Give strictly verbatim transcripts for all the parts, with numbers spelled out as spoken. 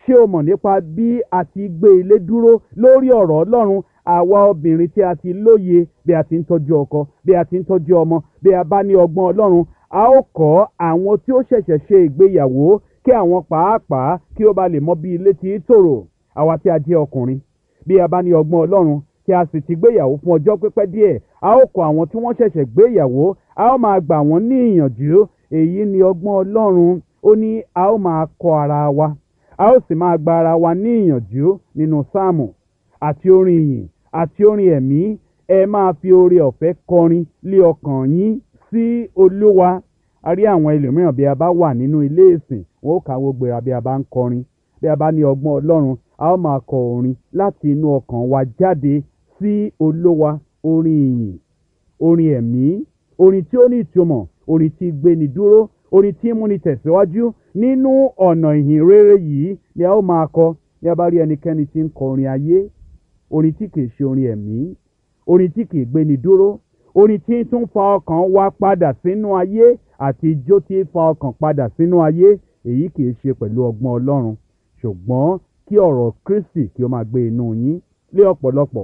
ṣé o mọ̀ nípa bí a ti gbé ilé dúró lórí ọ̀rọ̀ Ọlọ́run? Àwa obìnrin tí a ti lóye bí a ti ń tọ́jú ọkọ, bí a ti ń tọ́jú ọmọ, bí a bá ní ọgbọ́n Ọlọ́run, a ó kọ́ àwọn tí ó ṣẹ̀ṣẹ̀ ṣe ìgbéyàwó kí àwọn pàápàá kí ó ba lè mọ bí ilé ti tòrò. Àwa tí a jẹ́ ọkùnrin, bí a bá ní ọgbọ́n Ọlọ́run tí a sì ti gbéyàwó fún ọjọ́ pípẹ́ díẹ̀, a ó kọ́ àwọn tí wọ́n ṣẹ̀ṣẹ̀ gbéyàwó, a ó máa gbà wọ́n ní ìyànjú. Èyí ni ọgbọ́n Ọlọ́run. Ó ní a ó máa kọ́ ara wa, a ó sì máa gba ara wa ní ìyànjú nínú sáàmù àti orin ìyìn àti orin ẹ̀mí. Ẹ máa fi oore ọ̀fẹ́ kọrin lé ọkàn yín sí Olúwa. A rí àwọn ẹlòmíràn bí a bá wà nínú ilé ìsìn, wọn ó káwọ́ gbéra bí a bá ń kọrin. Bí a bá ní ọgbọ́n Ọlọ́run, a ó máa kọ orin láti inú ọkàn wa jáde sí Olúwa. Orin ìyìn, orin ẹ̀mí, orin tí ó ní ìtumọ̀, orin tí gbéni dúró, orin tí múni tẹ̀síwájú nínú ọ̀nà ìhìn rere yìí ni a ó máa kọ. Bí a bá rí ẹnikẹ́ni tí ń kọ orin ayé, orin tí kìí ṣe orin ẹ̀mí, orin tí kìí gbéni dúró, orin tí ń tún fa ọkàn wa padà sínú ayé àti ijó tí ń fa ọkàn padà sínú ayé, èyí kìí ṣe pẹ̀lú ọgbọ́n Ọlọ́run. Ṣùgbọ́n kí ọ̀rọ̀ Kristi kí ó máa gbé inú yín lé ọ̀pọ̀lọpọ̀,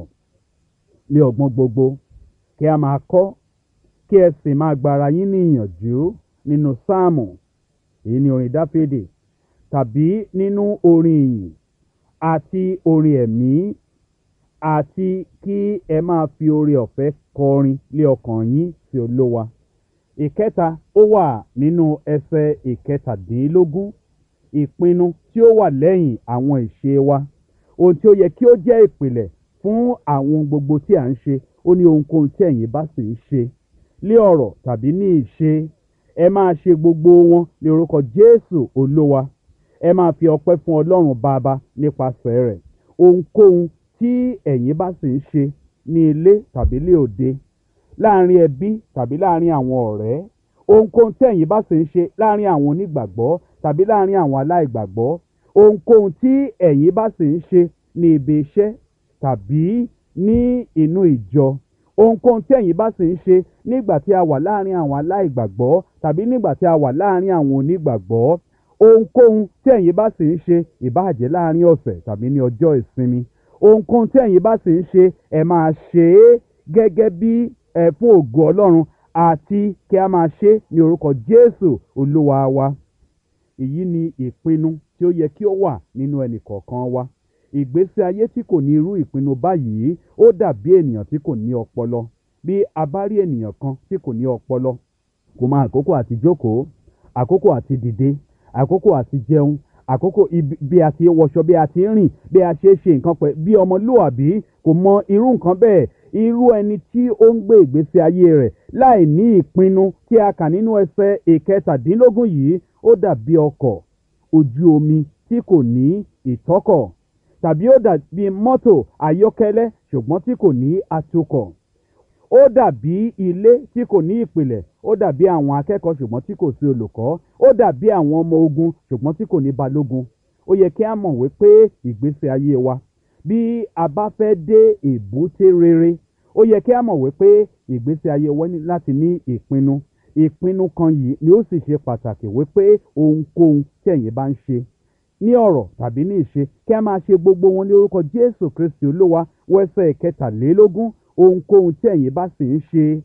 lé ọgbọ́n gbogbo, kí a máa kọ́, kí ẹ sì máa gbára yín ní ìyànjú nínú sáàmù, èyí ni orin Dáfídì, tàbí nínú orin ìyìn àti orin ẹ̀mí, àti kí ẹ máa fi oore ọ̀fẹ́ kọrin lé ọkàn yín sí Olúwa. Ìkẹta, ó wà nínú ẹsẹ̀ ìkẹtàdínlógún, ìpinnu tí ó wà lẹ́yìn àwọn ìṣe wa. Ohun tí ó yẹ kí ó jẹ́ ìpìlẹ̀ fún àwọn gbogbo tí à ń ṣe. Ó ní ohunkóhun tí ẹ̀yin bá sì ń ṣe, lé ọ̀rọ̀ tàbí ní ìṣe, ẹ máa ṣe gbogbo wọn ní orúkọ Jésù Olúwa. Ẹ máa fi ọpẹ́ fún Ọlọ́run Baba nípasẹ̀ rẹ̀. Ohunkóhun tí ẹ̀yin bá sì ń ṣe ní ilé tàbí lé òde, láàrin ẹbí tàbí láàrin àwọn ọ̀rẹ́, ohunkóhun tí ẹ̀yin bá sì ń ṣe láàrin àwọn onígbàgbọ́ tàbí láàrin àwọn aláìgbàgbọ́, ohunkóhun tí ẹ̀yin bá sì ń ṣe ní ibi iṣẹ́ tàbí ní inú ìjọ, ohunkóhun tí ẹ̀yin bá sì ń ṣe nígbà tí a wà láàrin àwọn aláìgbàgbọ́ tàbí nígbà tí a wà láàrin àwọn onígbàgbọ́, ohunkóhun tí ẹ̀yin bá sì ń ṣe, ìbáà jẹ́ láàrin ọ̀sẹ̀ tàbí ní ọjọ́ ìsinmi, ohunkóhun tí ẹ̀yin bá sì ń ṣe, ẹ máa ṣe é gẹ́gẹ́ bí ẹ fún ògo Ọlọ́run, àti kí a máa ṣe é ní orúkọ Jésù Olúwa wa. Èyí ni ìpinnu tí ó yẹ kí ó wà nínú ẹnì kọ̀ọ̀kan wa. Ìgbésí ayé tí kò ní irú ìpinnu báyìí ó dàbí ènìyàn tí kò ní ọpọlọ. Bí a bá rí ènìyàn kan tí kò ní ọpọlọ, kò mọ àkókò àti jókòó, àkókò àti dìde, àkókò àti jẹun, àkókò bí a ti wọṣọ, bí a ti rìn, bí a ṣe ṣe nǹkan pẹ̀ bí ọmọlúwàbí, kò mọ irú nǹkan bẹ́ẹ̀. Irú ẹni tí ó ń gbé ìgbésí ayé rẹ̀ láì ní ìpinnu tí a kà nínú ẹsẹ̀ ìkẹtàdínlógún yìí, ó dàbí ọkọ̀ ojú omi tí kò ní ìtọ́kọ̀, tàbí ó dàbí mọ́tò ayọ́kẹ́lẹ́ ṣùgbọ́n tí kò ní atukọ̀. Ó dàbí ilé tí kò ní ìpìlẹ̀, ó dàbí àwọn akẹ́kọ̀ọ́ ṣùgbọ́n tí kò sí olùkọ́, ó dàbí àwọn ọmọ ogun ṣùgbọ́n tí kò ní balógun. Ó yẹ kí a mọ̀ wípé ìgbésí ayé wa, bí a bá fẹ́ dé èbúté rere, ó yẹ kí a mọ̀ wípé ìgbésí ayé wa ní láti ní ìpinnu. Ìpinnu kan yìí ni ó sì ṣe pàtàkì wípé ohunkóhun tí ẹ̀yin bá ń ṣe ní ọ̀rọ̀ tàbí ní ìṣe, kí a máa ṣe gbogbo wọn ní orúkọ Jésù Kristi Olúwa. Wẹ́sẹ̀ kẹtàlélógún, ohunkóhun tí ẹ̀yin bá sì ń ṣe,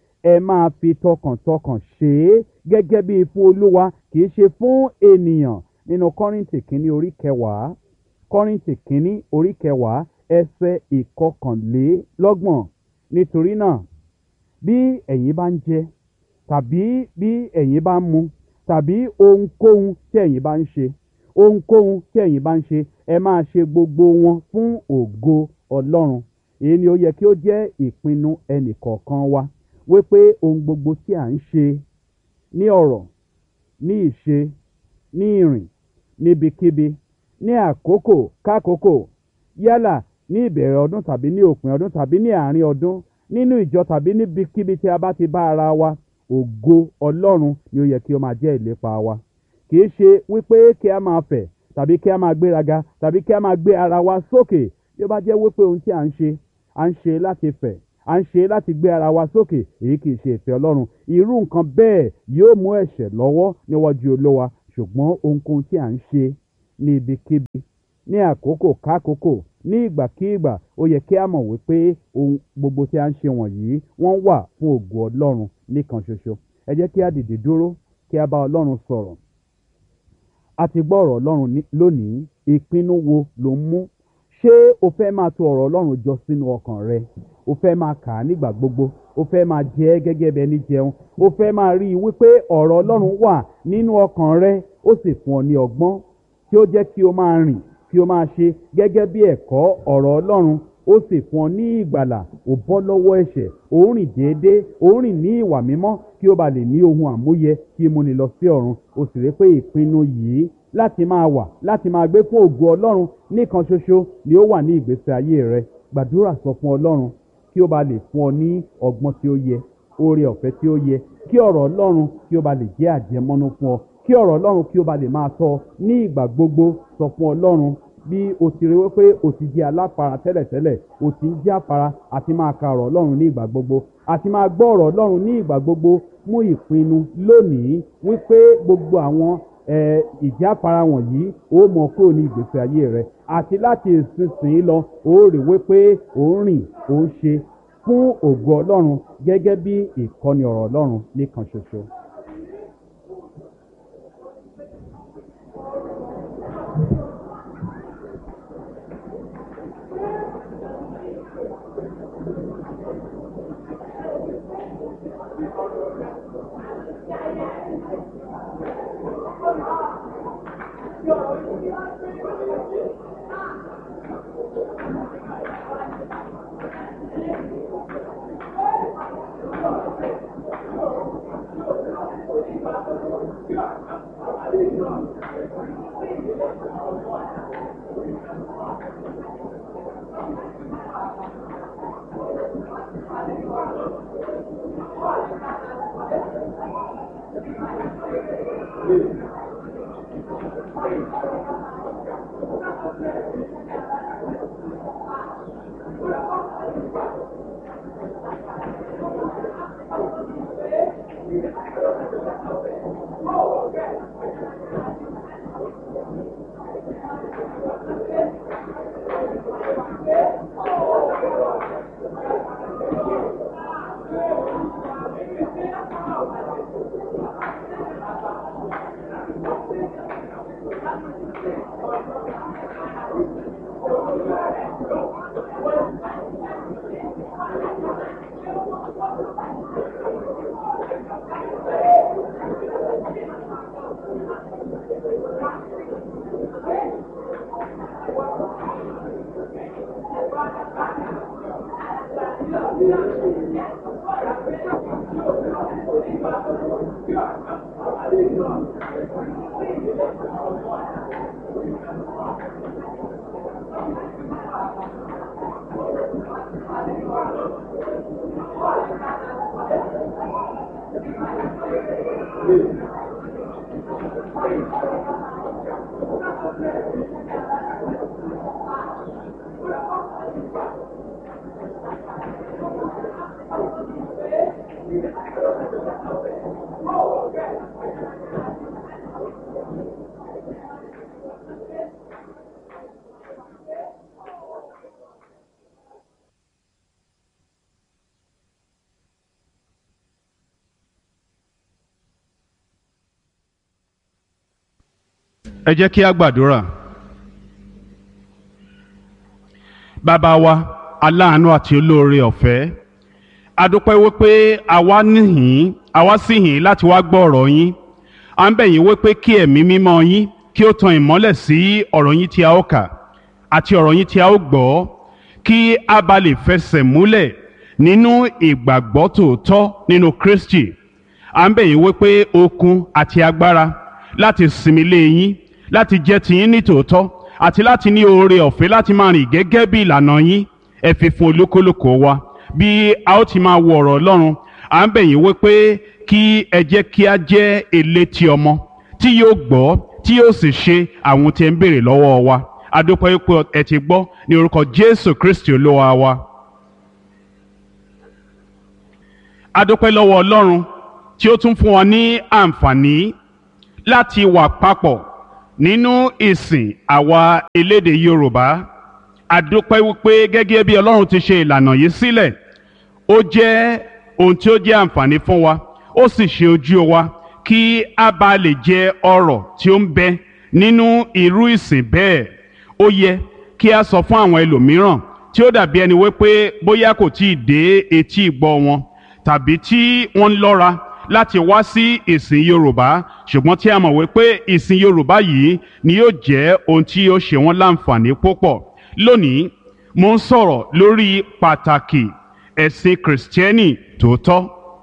ẹ máa fi tọkàntọkàn ṣe é gẹ́gẹ́ bí fún Olúwa, kì í ṣe fún ènìyàn. Nínú Kọ́ríńtì kínní orí kẹwàá, Kọ́ríńtì kínní orí kẹwàá, ẹsẹ̀ ìkọkànlélọ́gbọ̀n. Nítorí náà, bí ẹ̀yin bá ń jẹ tàbí bí ẹ̀yin bá ń mu tàbí ohunkóhun tí ẹ̀yin bá ń ṣe, ohunkóhun tí ẹ̀yin bá ń ṣe, ẹ máa ṣe gbogbo wọn fún ògo Ọlọ́run. Èyí ni ó yẹ kí ó jẹ́ ìpinnu ẹnìkọ̀ọ̀kan wa, wípé ohun gbogbo tí à ń ṣe ní ọ̀rọ̀, ní ìṣe, ní ìrìn, níbikíbi, ní àkókò kákòókò, yálà ní ìbẹ̀rẹ̀ ọdún tàbí ní òpin ọdún tàbí ní àárín ọdún, nínú ìjọ tàbí níbikíbi tí a bá ti bá ara wa, ògo Ọlọ́run ni ó yẹ kí ó máa jẹ́ ìlépa wa. Kì í ṣe wípé kí a máa fẹ̀ tàbí kí a máa gbéraga tàbí kí a máa gbé ara wa sókè. Bí ó bá jẹ́ wípé ohun tí à ń ṣe, à ń ṣe láti fẹ̀, à ń ṣe láti gbé ara wa sókè, èyí kì í ṣe ìfẹ́ Ọlọ́run. Irú nǹkan bẹ́ẹ̀ yóò mú ẹ̀ṣẹ̀ lọ́wọ́ níwájú Olúwa. Ṣùgbọ́n ohunkóhun tí à ń ṣe ní ibikíbi ní àkókò kákòókò ní ìgbàkígbà. Ó yẹ kí a mọ̀ wípé ohun gbogbo tí a ń ṣe wọ̀nyí wọ́n wà fún ògo Ọlọ́run nìkan ṣoṣo. Ẹ jẹ́ kí a dìde dúró kí a bá Ọlọ́run sọ̀rọ̀. A ti gbọ́ ọ̀rọ̀ Ọlọ́run ní- lónìí. Ìpinnu wo ló ń mú? Ṣé o fẹ́ máa tò ọ̀rọ̀ Ọlọ́run jọ sínú ọkàn rẹ? O fẹ́ máa kà á nígbà gbogbo? O fẹ́ máa jẹ ẹ́ gẹ́gẹ́ bí ẹni jẹun? O fẹ́ máa rí i wípé ọ̀rọ̀ Ọlọ́run wà nínú ọkàn rẹ, ó sì fún ọ ní ọgbọ́n tí ó jẹ́ kí o máa rìn, kí o máa ṣe gẹ́gẹ́ bí ẹ̀kọ́ ọ̀rọ̀ Ọlọ́run, ó sì fún ọ ní ìgbàlà. O bọ́ lọ́wọ́ ẹ̀ṣẹ̀, o ń rìn déédéé, o ń rìn ní ìwà mímọ́ kí o bá lè ní ohun àmúyẹ kí o múni lọ sí ọ̀run. O sì rí pé ìpinnu yìí láti máa wà, láti máa gbé fún ògo Ọlọ́run nìkan ṣoṣo ni ó wà ní ìgbésí ayé rẹ. Gbàdúrà sọ fún Ọlọ́run kí ó bá lè fún ọ ní ọgbọ́n tí ó yẹ, oore ọ̀fẹ́ tí ó yẹ, kí ọ̀rọ̀ Ọlọ́run kí ó bá lè jẹ́ àjẹmọ́nú fún ọ, kí ọ̀rọ̀ Ọlọ́run kí ó bá lè máa tọ́ ọ ní ìgbà gbogbo. Sọ fún Ọlọ́run bí o ti rí wípé o ti jẹ́ aláfara tẹ́lẹ̀tẹ́lẹ̀, o ti ń jẹ́ àfara àti máa ka ọ̀rọ̀ Ọlọ́run ní ìgbà gbogbo, àti máa gbọ́ ọ̀rọ̀ Ọlọ́run ní ìgbà gbogbo. Mú ìpinnu lónìí wípé gbogbo àwọn eh, ìjáfara wọ̀nyí ó mọ kúrò ní ìgbésí ayé rẹ, àti láti ìsinsìnyí lọ ó rí wípé ó ń rìn, ó ń ṣe fún ògo Ọlọ́run gẹ́gẹ́ bí ìkọ́ni ọ̀rọ̀ Ọlọ́run nìkan ṣoṣo. Ẹ jẹ́ kí a gbàdúrà. Bàbá wa aláàánú àti olóore ọ̀fẹ́, a dúpẹ́ wípé àwa níhìn àwa sì hìn láti wá gbọ́ ọ̀rọ̀ yín. À ń bẹ̀ yín wípé kí ẹ̀mí mímọ́ yín kí ó tan ìmọ́lẹ̀ sí ọ̀rọ̀ yín tí a ó kà àti ọ̀rọ̀ yín tí a ó gbọ́, kí a bá lè fẹsẹ̀ múlẹ̀ nínú ìgbàgbọ́ tòótọ́ nínú Kristi. À ń bẹ̀ yín wípé okun àti agbára láti sinmi lé yín, láti jẹ́ tiyín ní tòótọ́, àti láti ní oore ọ̀fẹ́ láti máa rìn gẹ́gẹ́ bí ìlànà yín, ẹ fi fún olúkúlùkù wa bí a ó ti máa wo ọ̀rọ̀ Ọlọ́run. À ń bẹ̀ yín wípé kí ẹ jẹ́ kí a jẹ́ elétí ọmọ tí yóò gbọ́ tí yóò sì ṣe àwọn tí ẹ ń béèrè lọ́wọ́ wa. A dúpẹ́ wípé ẹ ti gbọ́ ní orúkọ Jésù Kristi Olúwa wa. A dúpẹ́ lọ́wọ́ Ọlọ́run tí ó tún fún wa ní àǹfààní láti wà papọ̀ nínú ìsìn àwa elédè Yorùbá a dúpẹ́ wípé gẹ́gẹ́ bí Ọlọ́run ti ṣe ìlànà yìí sílẹ̀ ó jẹ́ ohun tí ó jẹ́ àǹfààní fún wa ó sì ṣe ojú wa kí a bá lè jẹ ọrọ̀ tí ó ń bẹ nínú irú ìsìn bẹ́ẹ̀. Ó yẹ kí a sọ fún àwọn ẹlòmíràn tí ó dàbí ẹni wípé bóyá kò tí ì dé etí ìgbọ́ wọn tàbí tí wọ́n ń lọ́ra láti wá sí ìsìn Yorùbá ṣùgbọ́n tí a mọ̀ wípé ìsìn Yorùbá yìí ni yóò jẹ́ ohun tí yóò ṣe wọ́n láǹfààní púpọ̀. Lónìí mo ń sọ̀rọ̀ lórí pàtàkì ẹ̀sìn Kìrìsìtẹ́nì tòótọ́.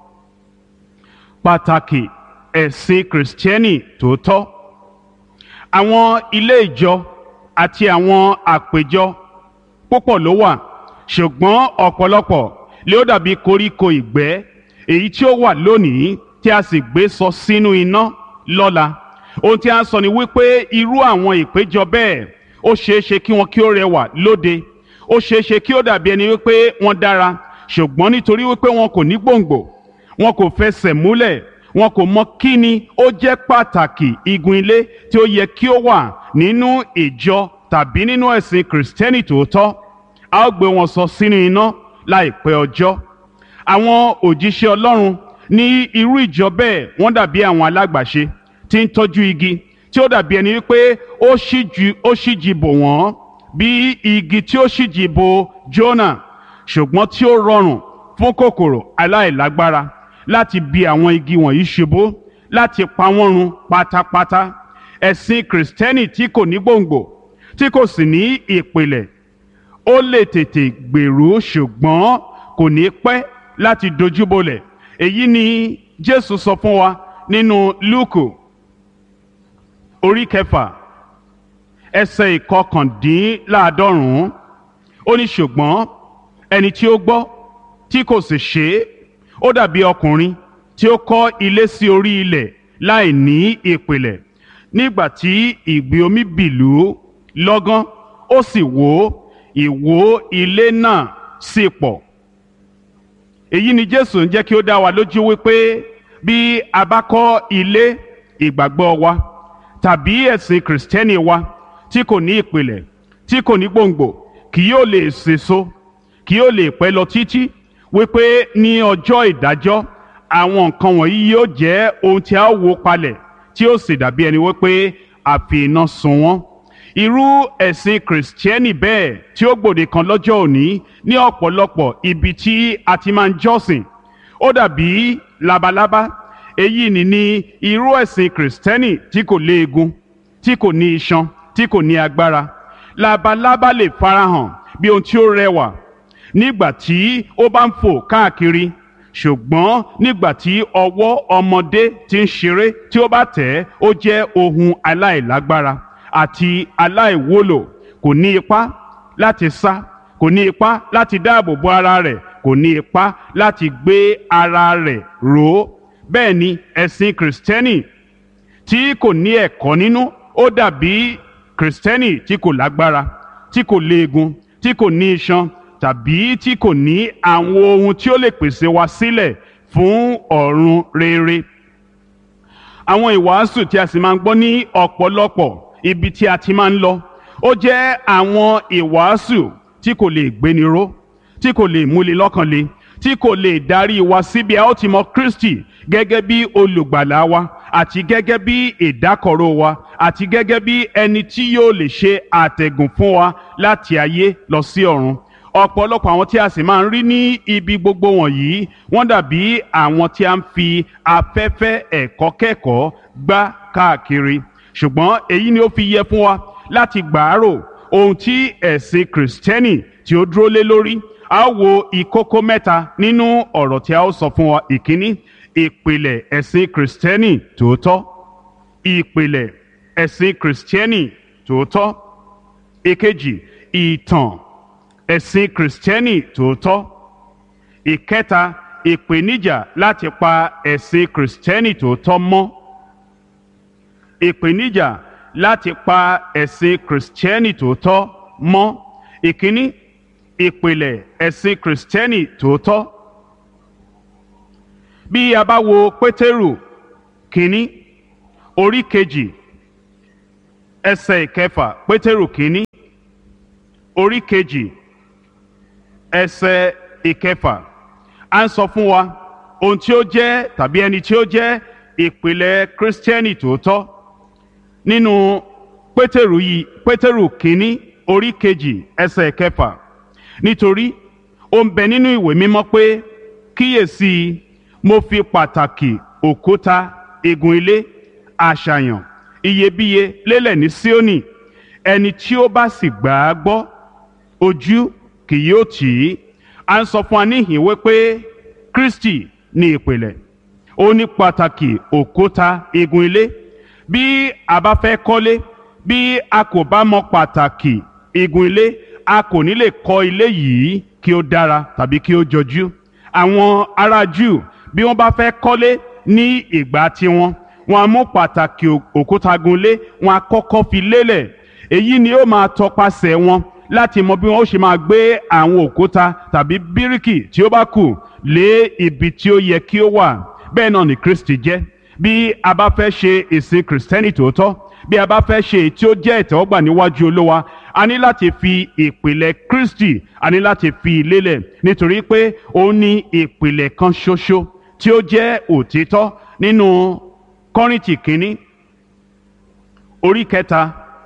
Pàtàkì ẹ̀sìn Kìrìsìtẹ́nì tòótọ́. Àwọn ilé ìjọ àti àwọn àpéjọ púpọ̀ ló wà ṣùgbọ́n ọ̀pọ̀lọpọ̀ ló dàbí koríko ìgbẹ́ èyí tí ó wà lónìí tí a sì gbé sọ sínú iná lọ́la. Ohun tí a sọ ni wípé irú àwọn ìpéjọ bẹ́ẹ̀ ó ṣeé ṣe kí wọn kí ó rẹwà lóde, ó ṣeé ṣe kí ó dàbí ẹni wípé wọ́n dára ṣùgbọ́n nítorí wípé wọn kò ní gbòǹgbò, wọn kò fẹsẹ̀ múlẹ̀, wọn kò mọ kí ni ó jẹ́ pàtàkì igun ilé tí ó yẹ kí ó wà nínú ìjọ tàbí nínú ẹ̀sìn Kìrìsìtẹ́nì tòótọ́. A ó gbé wọn sọ sínú iná láìpẹ́ ọjọ́. Àwọn òjíṣẹ́ Ọlọ́run ní irú ìjọ bẹ́ẹ̀ wọ́n dàbí àwọn alágbàṣe tí ń tọ́jú igi tí ó dàbí ẹni wípé ó ṣíjú ó ṣíjì bò wọ́n bí igi tí ó ṣíjì bò Jónà ṣùgbọ́n tí ó rọrùn fún kòkòrò aláìlágbára láti bi àwọn igi wọ̀nyí ṣubú láti pa wọ́n run pátápátá. Ẹ̀sìn Kìrìsìtẹ́nì tí kò ní gbòǹgbò tí kò sì ní ìpìlẹ̀ ó lè tètè gbèrú ṣùgbọ́n kò ní pẹ́ láti dojúbolẹ̀. Èyí ni Jésù sọ fún wa nínú Lúùkù orí kẹfà ẹsẹ̀ ìkọkàndínláàádọ́rùn-ún. Ó ní ṣùgbọ́n ẹni tí ó gbọ́ tí kò sì ṣe é ó dàbí ọkùnrin tí ó kọ́ ilé sí orí ilẹ̀ láì ní ìpìlẹ̀. Nígbà tí ìgbì omi bìlú lọ́gán ó sì wó, ìwó ilé náà sì pọ̀. Èyí ni Jésù ń jẹ́ kí ó dá wa lójú wípé bí a bá kọ́ ilé ìgbàgbọ́ wa tàbí ẹ̀sìn Kìrìsìtẹ́nì wa tí kò ní ìpìlẹ̀, tí kò ní gbòǹgbò, kì yóò lè sèso, kì yóò lè pẹ́ lọ títí, wípé ní ọjọ́ ìdájọ́ àwọn nǹkan wọ̀nyí yóò jẹ́ ohun tí a ó wó palẹ̀ tí ó sì dàbí ẹni wípé a fi iná sun wọ́n. Irú ẹ̀sìn Kìrìsìtẹ́nì bẹ́ẹ̀ tí ó gbòde kan lọ́jọ́ òní ní ọ̀pọ̀lọpọ̀ ibi tí a ti máa ń jọ́sìn ó dàbí labalábá. Èyí ni ní irú ẹ̀sìn Kìrìsìtẹ́nì tí kò léegun, tí kò ní iṣan, tí kò ní agbára. Labalábá lè farahàn bí ohun tí ó rẹwà nígbà tí ó bá ń fò káàkiri ṣùgbọ́n nígbà tí ọwọ́ ọmọdé tí ń ṣeré tí ó bá tẹ̀ ẹ́ ó jẹ́ ohun aláìlágbára àti aláìwúlò. Kò ní ipá láti sá, kò ní ipá láti dáàbò bo ara rẹ̀, kò ní ipá láti gbé ara rẹ̀ ró. Bẹ́ẹ̀ ni ẹ̀sìn Kìrìsìtẹ́nì tí kò ní ẹ̀kọ́ nínú ó dàbí Kìrìsìtẹ́nì tí kò lágbára, tí kò léegun, tí kò ní iṣan tàbí tí kò ní àwọn ohun tí ó lè pèsè wa sílẹ̀ fún ọ̀run rere. Àwọn ìwàásù tí a sì máa ń gbọ́ ní ọ̀pọ̀lọpọ̀ ibi tí a ti máa ń lọ ó jẹ́ àwọn ìwàásù tí kò lè gbéni ró, tí kò lè múni lọ́kàn le, tí kò lè darí wa síbi a ó ti mọ Kristi gẹ́gẹ́ bí olùgbàlà wa àti gẹ́gẹ́ bí ìdákọ̀ró wa àti gẹ́gẹ́ bí ẹni tí yóò lè ṣe àtẹ̀gùn fún wa láti ayé lọ sí ọ̀run. Ọ̀pọ̀lọpọ̀ àwọn tí a sì máa ń rí ní ibi gbogbo wọ̀nyí wọ́n dàbí àwọn tí a ń fi afẹ́fẹ́ ẹ̀kọ́ kẹ́kọ̀ọ́ gbá káàkiri. Ṣùgbọ́n èyí ni ó fi yẹ fún wa láti gbàárò ohun tí ẹ̀sìn Kìrìsìtẹ́nì tí ó dúró lé lórí. A ó wo ìkókó mẹ́ta nínú ọ̀rọ̀ tí a ó sọ fún wa. Ìkíní, ìpìlẹ̀ ẹ̀sìn Kìrìsìtẹ́nì tòótọ́. Ìpìlẹ̀ ẹ̀sìn Kìrìsìtẹ́nì tòótọ́. Ìkejì, ìtàn ẹ̀sìn Kìrìsìtẹ́nì tòótọ́. Ìkẹta, ìpèníjà láti pa ẹ̀sìn Kìrìsìtẹ́nì tòótọ́ mọ́. Ìpèníjà láti pa ẹ̀sìn Kìrìsìtẹ́nì tòótọ́ mọ́. Ìkíní, ìpìlẹ̀ ẹ̀sìn Kìrìsìtẹ́nì tòótọ́. Bí a bá wo Pétérù kínní orí kejì ẹsẹ̀ ìkẹfà pétérù kínní orí kejì ẹsẹ̀ ìkẹfà à ń sọ fún wa ohun tí ó jẹ́ tàbí ẹni tí ó jẹ́ ìpìlẹ̀ kírísítẹ́nì tòótọ́ nínú pétérù yìí pétérù kínní orí kejì ẹsẹ̀ ìkẹfà nítorí ó ń bẹ nínú ìwé mímọ́ pé kíyèsí mo fi pàtàkì òkúta igun ilé àṣàyàn iyebíye lélẹ̀ ní Síónì ẹni tí ó bá sì gbà á gbọ́ ojú kì yóò tì í. À ń sọ fún wa níhìn wípé Kristi ní ìpìlẹ̀ ó ní pàtàkì òkúta igun ilé. Bí a bá fẹ́ kọ́lé bí a kò bá mọ pàtàkì igun ilé a kò ní lè kọ́ ilé yìí kí ó dára tàbí kí ó jọjú. Àwọn ará Júù bí wọ́n bá fẹ́ kọ́lé ní ìgbà tiwọn wọ́n á mú pàtàkì òkúta igun ilé wọ́n á kọ́kọ́ fi lélẹ̀. Èyí ni ó máa tọpasẹ̀ wọn láti mọ bí wọn ó ṣe máa gbé àwọn òkúta tàbí bíríkì tí ó bá kù lé ibi tí ó yẹ kí ó wà. Bẹ́ẹ̀ náà ni Kristi jẹ́. Bí a bá fẹ́ ṣe ìsìn kìrìsìtẹ́nì tòótọ́ bí a bá fẹ́ ṣe èyí tí ó jẹ́ ìtẹ́wọ́gbà níwájú Olúwa a ní láti fi ìpìlẹ̀ Kristi a ní láti fi lélẹ̀ nítorí pé ó ní ìpìlẹ̀ kan ṣoṣo tí ó jẹ́ òtítọ́. Nínú Kọ́ríńtì kínní orí kẹta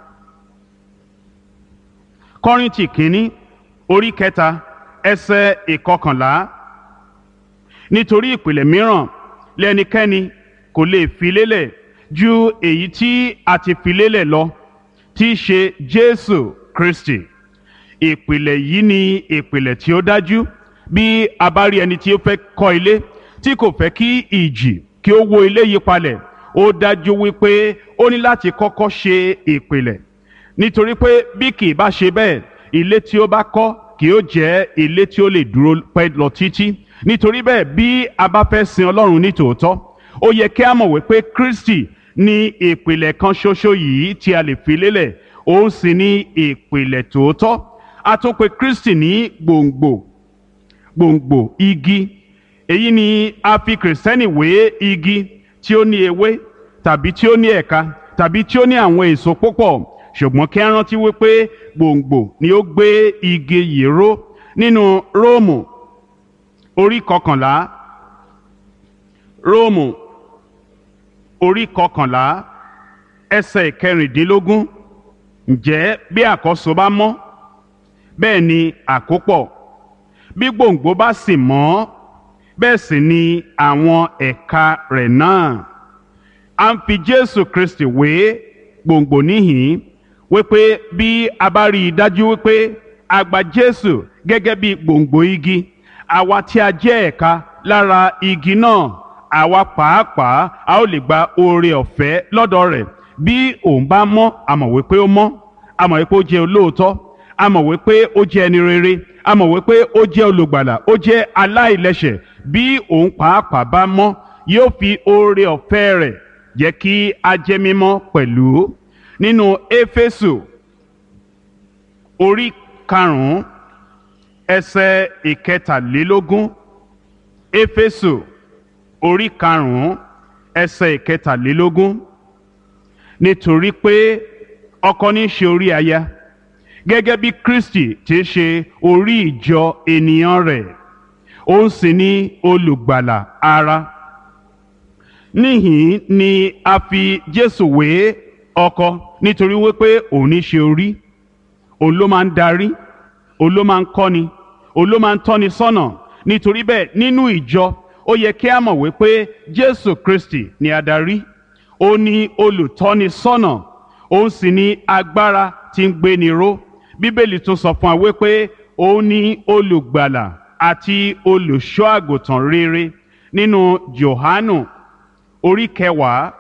Kọ́ríńtì kínní orí kẹta ẹsẹ̀ ìkọkànlá nítorí ìpìlẹ̀ mìíràn lẹ́nikẹ́ni kò lè fi lélẹ̀ ju èyí tí a ti fi lélẹ̀ lọ tí í ṣe Jésù Kristi. Ìpìlẹ̀ yìí ni ìpìlẹ̀ tí ó dájú. Bí a bá rí ẹni tí ó fẹ́ kọ́ ilé tí kò fẹ́ kí ìjì kí ó wó ilé yí palẹ̀ ó dájú wípé ó ní láti kọ́kọ́ ṣe ìpìlẹ̀. Nítorí pé bí kì í bá ṣe bẹ́ẹ̀ ilé tí ó bá kọ́ kì yóò jẹ́ ilé tí ó lè dúró pẹ́ lọ títí. Nítorí bẹ́ẹ̀ bí a bá fẹ́ sin Ọlọ́run ní tòótọ́ ó yẹ kí a mọ̀ wípé Kristi ní ìpìlẹ̀ kan ṣoṣo yìí tí a lè fi lélẹ̀ òun sì ní ìpìlẹ̀ tòótọ́. A tún pè Kristi ní gbòǹgbò gbòǹgbò igi. Èyí ni a fi kìrìsìtẹ́nì wé igi tí ó ní ewé tàbí tí ó ní ẹ̀ka tàbí tí ó ní àwọn èso púpọ̀. Ṣùgbọ́n kí a rántí wípé gbòǹgbò ni ó gbé igi yìí ró. Nínú Róòmù orí kọkànlá Róòmù orí kọkànlá ẹsẹ̀ ìkẹrìndínlógún ǹjẹ́ bí àkọ́so bá mọ́ bẹ́ẹ̀ ni àkópọ̀ bí gbòǹgbò bá sì mọ́ bẹ́ẹ̀ sì ni àwọn ẹ̀ka rẹ̀ náà. À ń fi Jésù Kristi wé gbòǹgbò níhìn wípé bí a bá rí i dájú wípé a gba Jésù gẹ́gẹ́ bí gbòǹgbò igi àwa tí a jẹ́ ẹ̀ka lára igi náà àwa pàápàá a ó lè gba oore ọ̀fẹ́ lọ́dọ̀ rẹ̀. Bí òun bá mọ́ a mọ̀ wípé ó mọ́ a mọ̀ wípé ó jẹ́ olóòótọ́ a mọ̀ wípé ó jẹ́ ẹni rere a mọ̀ wípé ó jẹ́ olùgbàlà ó jẹ́ aláìlẹ́ṣẹ̀. Bí òun pàápàá bá mọ́ yóò fi oore ọ̀fẹ́ rẹ̀ jẹ́ kí a jẹ́ mímọ́ pẹ̀lú. Nínú Éfésù orí karùn-ún ẹsẹ̀ ìkẹtàlélógún Éfésù orí karùn-ún ẹsẹ̀ ìkẹtàlélógún nítorí pé ọkọ ní í ṣe orí aya gẹ́gẹ́ bí Kristi ti ṣe orí ìjọ ènìyàn rẹ̀ òun sì ni olùgbàlà ara. Níhìn ni a fi Jésù wé ọkọ nítorí wípé òun ní í ṣe orí òun ló máa ń darí òun ló máa ń kọ́ni òun ló máa ń tọ́ni sọ́nà. Nítorí bẹ́ẹ̀ nínú ìjọ ó yẹ kí a mọ̀ wípé Jésù Kristi ni adarí ó ní olùtọ́ni sọ́nà òun sì ní agbára tí ń gbéni ró. Bíbélì tún sọ fún wa wípé òun ní olùgbàlà àti olùṣọ́ àgùntàn rere nínú Jòhánù orí kẹwàá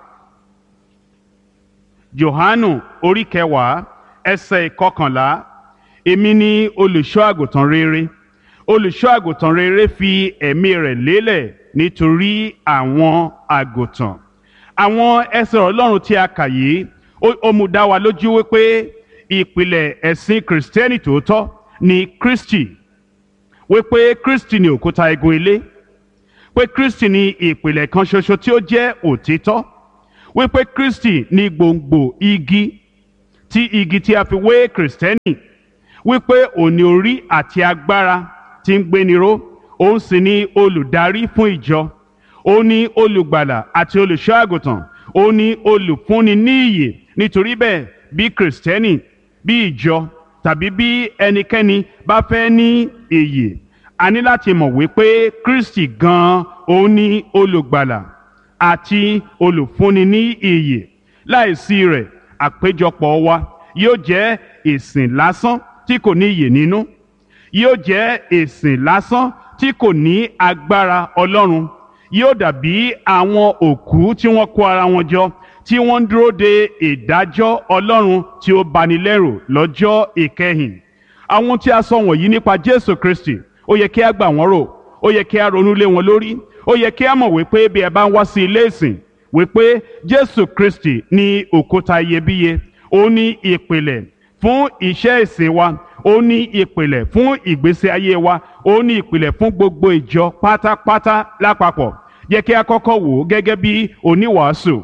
Jòhánù orí kẹwàá ẹsẹ̀ ìkọkànlá èmi ni olùṣọ́ àgùntàn rere olùṣọ́ àgùntàn rere fi ẹ̀mí rẹ̀ lélẹ̀ nítorí àwọn àgùntàn. Àwọn ẹsẹ̀ Ọlọ́run tí a kà yìí ó mú dá wa lójú wípé ìpìlẹ̀ ẹ̀sìn kìrìsìtẹ́nì tòótọ́ ni Kristi, wípé Kristi ni òkúta igun ilé, pé Kristi ni ìpìlẹ̀ kan ṣoṣo tí ó jẹ́ òtítọ́, wípé Kristi ni gbòǹgbò igi tí igi tí a fi wé kìrìsìtẹ́nì wípé òní orí àti agbára tí ń gbéni ró, òun sì ni olùdarí fún ìjọ, òun ni olùgbàlà àti olùṣọ́ àgùntàn, òun ni olùfúnni ní ìyè. nítorí bẹ́ẹ̀ bí kìrìsìtẹ́nì, bí ìjọ tàbí bí ẹnikẹ́ni bá fẹ́ ní ìyè, a ní láti mọ̀ wípé Kristi gan-an òun ni olùgbàlà àti olùfúnni ní ìyè. láìsí rẹ̀ àpéjọpọ̀ wa yóò jẹ́ ìsìn lásán tí kò ní ìyè nínú, yóò jẹ́ ìsìn lásán tí kò ní agbára Ọlọ́run, yóò dàbí àwọn òkú tí wọ́n kó ara wọn jọ tí wọ́n ń dúró de ìdájọ́ Ọlọ́run tí ó bani lẹ́rù lọ́jọ́ ìkẹyìn. àwọn tí a sọ wọ̀nyí nípa Jésù Kristi, ó yẹ kí a gbà wọ́n rò, ó yẹ kí a ronú lé wọn lórí, ó yẹ kí a mọ̀ wípé bí ẹ bá ń wá sí ilé ìsìn wípé Jésù Kristi ní òkúta iyebíye, ó ní ìpìlẹ̀ fún iṣẹ́ ìsìn wa, ó ní ìpìlẹ̀ fún ìgbésí ayé wa, ó ní ìpìlẹ̀ fún gbogbo ìjọ pátápátá lápapọ̀. Jẹ́ kí a kọ́kọ́ wò ó gẹ́gẹ́ bí oníwàásù.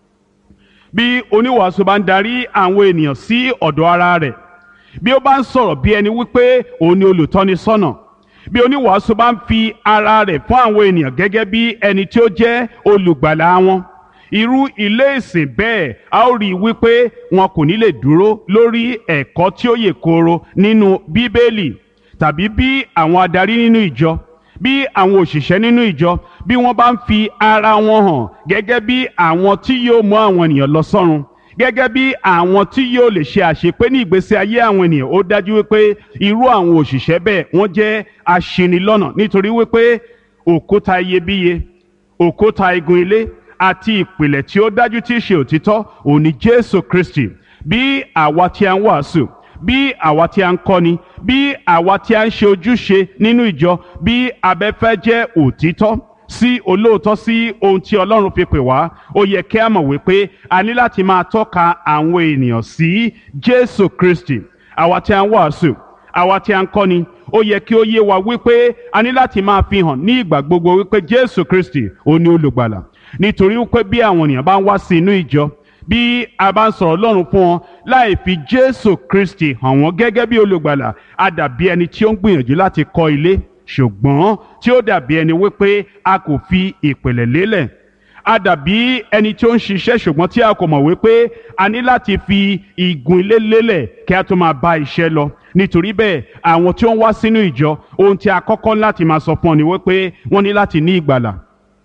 Bí oníwàásù bá ń darí àwọn ènìyàn sí ọ̀dọ̀ ara rẹ̀, bí ó bá ń sọ̀rọ̀ bí ẹni wípé òun ni olùtọ́nisọ́nà, bí oníwàásù bá ń fi ara rẹ̀ fún àwọn ènìyàn gẹ́gẹ́ bí ẹni tí ó jẹ́ olùgbàlà wọn, irú ilé ìsìn bẹ́ẹ̀ a ó rí i wípé wọn kò ní lè dúró lórí ẹ̀kọ́ tí ó yè kooro nínú Bíbélì, tàbí bí àwọn adarí nínú ìjọ, bí àwọn òṣìṣẹ́ nínú ìjọ, bí wọ́n bá ń fi ara wọn hàn gẹ́gẹ́ bí àwọn tí yóò mú àwọn ènìyàn lọ sọ́run, gẹ́gẹ́ bí àwọn tí yóò lè ṣe àṣepé ní ìgbésí ayé àwọn ènìyàn. ó dájú wípé irú àwọn òṣìṣẹ́ bẹ́ẹ̀ wọ́n jẹ́ aṣinilọ́nà, nítorí wípé òkúta iyebíye, òkúta igun ilé àti ìpìlẹ̀ tí ó dájú tí í ṣe òtítọ́ òun ni Jésù Kristi. bí àwa tí a ń wàásù, bí àwa tí a ń kọ́ni, bí àwa tí a ń ṣe ojúṣe nínú ìjọ, bí abẹ́fẹ́ jẹ́ òtítọ́ sí olóòótọ́ sí ohun tí Ọlọ́run fi pè wá, ó yẹ kí a mọ̀ wípé a ní láti máa tọ́ka àwọn ènìyàn sí Jésù Kristi. àwa tí a ń wàásù, àwa tí a ń kọ́ni, ó yẹ kí ó yé wa wípé a ní láti máa fi hàn ní ìgbà gbogbo wípé Jésù Kristi ó ní olùgbàlà. nítorí wípé bí àwọn ènìyàn bá ń wá sí inú ìjọ, bí a bá ń sọ̀rọ̀ Ọlọ́run fún wọn láì fi Jésù Kristi hàn wọ́n gẹ́gẹ́ bí olùgbàlà, a dàbí ẹni tí ó ń gbìyànjú láti kọ́ ilé ṣùgbọ́n tí ó dàbí ẹni wípé a kò fi ìpìlẹ̀ lélẹ̀. a dàbí ẹni tí ó ń ṣiṣẹ́ ṣùgbọ́n tí a kò mọ̀ wípé a ní láti fi igun ilé lélẹ̀ kí a tó máa bá iṣẹ́ lọ. nítorí bẹ́ẹ̀ àwọn tí ó ń wá sínú ìjọ, ohun tí a kọ́kọ́ láti máa sọ fún wọn ni wípé wọ́n ní láti ní ìgbàlà,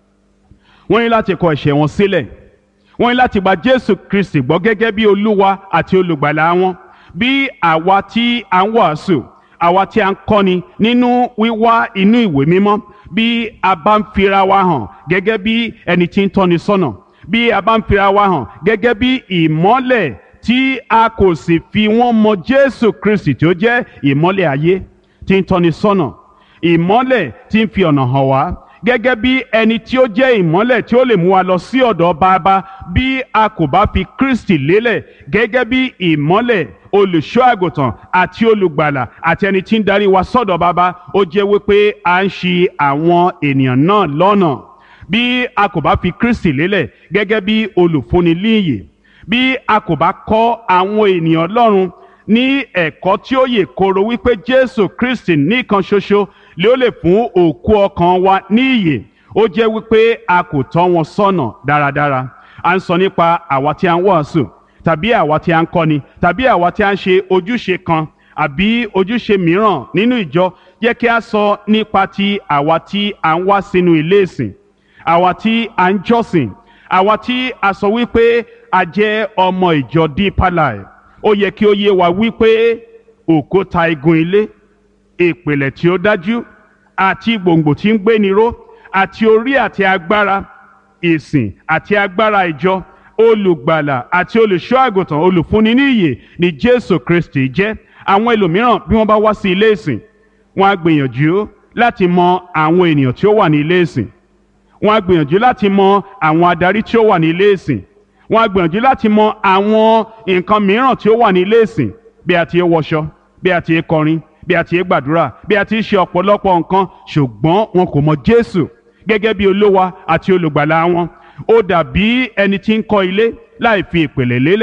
wọ́n ní láti kọ ẹ̀ṣẹ̀ wọn sílẹ̀, wọ́n ní láti gba Jésù Kristi gbọ́ gẹ́gẹ́ bí Olúwa àti olùgbàlà wọn. bí àwa tí a ń wàásù, àwa tí a ń kọ́ni nínú wíwá inú ìwé mímọ́, bí a bá ń fira wa hàn gẹ́gẹ́ bí ẹni tí ń tọ́ni sọ́nà, bí a bá ń fira wa hàn gẹ́gẹ́ bí ìmọ́lẹ̀ tí a kò sì fi wọ́n mọ Jésù Kristi tí ó jẹ́ ìmọ́lẹ̀ ayé tí ń tọ́ni sọ́nà, ìmọ́lẹ̀ tí ń fi ọ̀nà hàn wá, gẹ́gẹ́ bí ẹni tí ó jẹ́ ìmọ́lẹ̀ tí ó lè mú wa lọ sí ọ̀dọ̀ Baba. bí a kò bá fi Kristi lélẹ̀ gẹ́gẹ́ bí ìmọ́lẹ̀, olùṣọ́ àgùntàn àti olùgbàlà àti ẹni tí ń darí wa sọ́dọ̀ Baba, ó jẹ́ wípé a ń ṣì àwọn ènìyàn náà lọ́nà. bí a kò bá fi Kristi lélẹ̀ gẹ́gẹ́ bí olùfúnni líyè, bí a kò bá kọ́ àwọn ènìyàn Ọlọ́run ní ẹ̀kọ́ tí ó yè kooro wípé Jésù Kristi nìkan ṣoṣo lé ó lè fún òkú ọkàn wa ní ìyè, ó jẹ́ wípé a kò tọ́ wọn sọ́nà dáradára. a ń sọ nípa àwa tí a ń wàásù, tàbí àwa tí a ń kọ́ni, tàbí àwa tí a ń ṣe ojúṣe kan àbí ojúṣe mìíràn nínú ìjọ. jẹ́ kí a sọ nípa ti àwa tí a ń wá sínú ilé ìsìn, àwa tí a ń jọ́sìn, àwa tí a sọ wípé a jẹ́ ọmọ ìjọ Deeper Life. ó yẹ kí ó yé wa wípé òkúta igun ilé, ìpìlẹ̀ tí ó dájú àti gbòǹgbò tí ń gbéni ró àti orí àti agbára ìsìn àti agbára ìjọ, olùgbàlà àti olùṣọ́ àgùntàn, olùfúnni ní ìyè ni Jésù Kristi jẹ́. àwọn ẹlòmíràn bí wọ́n bá wá sí ilé ìsìn, wọ́n á gbìyànjú láti mọ àwọn ènìyàn tí ó wà ní ilé ìsìn, wọ́n á gbìyànjú láti mọ àwọn adarí tí ó wà ní ilé ìsìn, wọ́n á gbìyànjú láti mọ àwọn nǹkan mìíràn tí ó wà ní ilé ìsìn, bí a ti ń wọṣọ, bí a ti ń kọrin, bí a ti ń gbàdúrà, bí a ti ń ṣe ọ̀pọ̀lọpọ̀ nǹkan, ṣùgbọ́n wọn kò mọ Jésù gẹ́gẹ́ bí Olúwa àti olùgbàlà wọn. ó dàbí ẹni tí ń kọ́ ilé láì fi ìpìlẹ̀ lélẹ̀,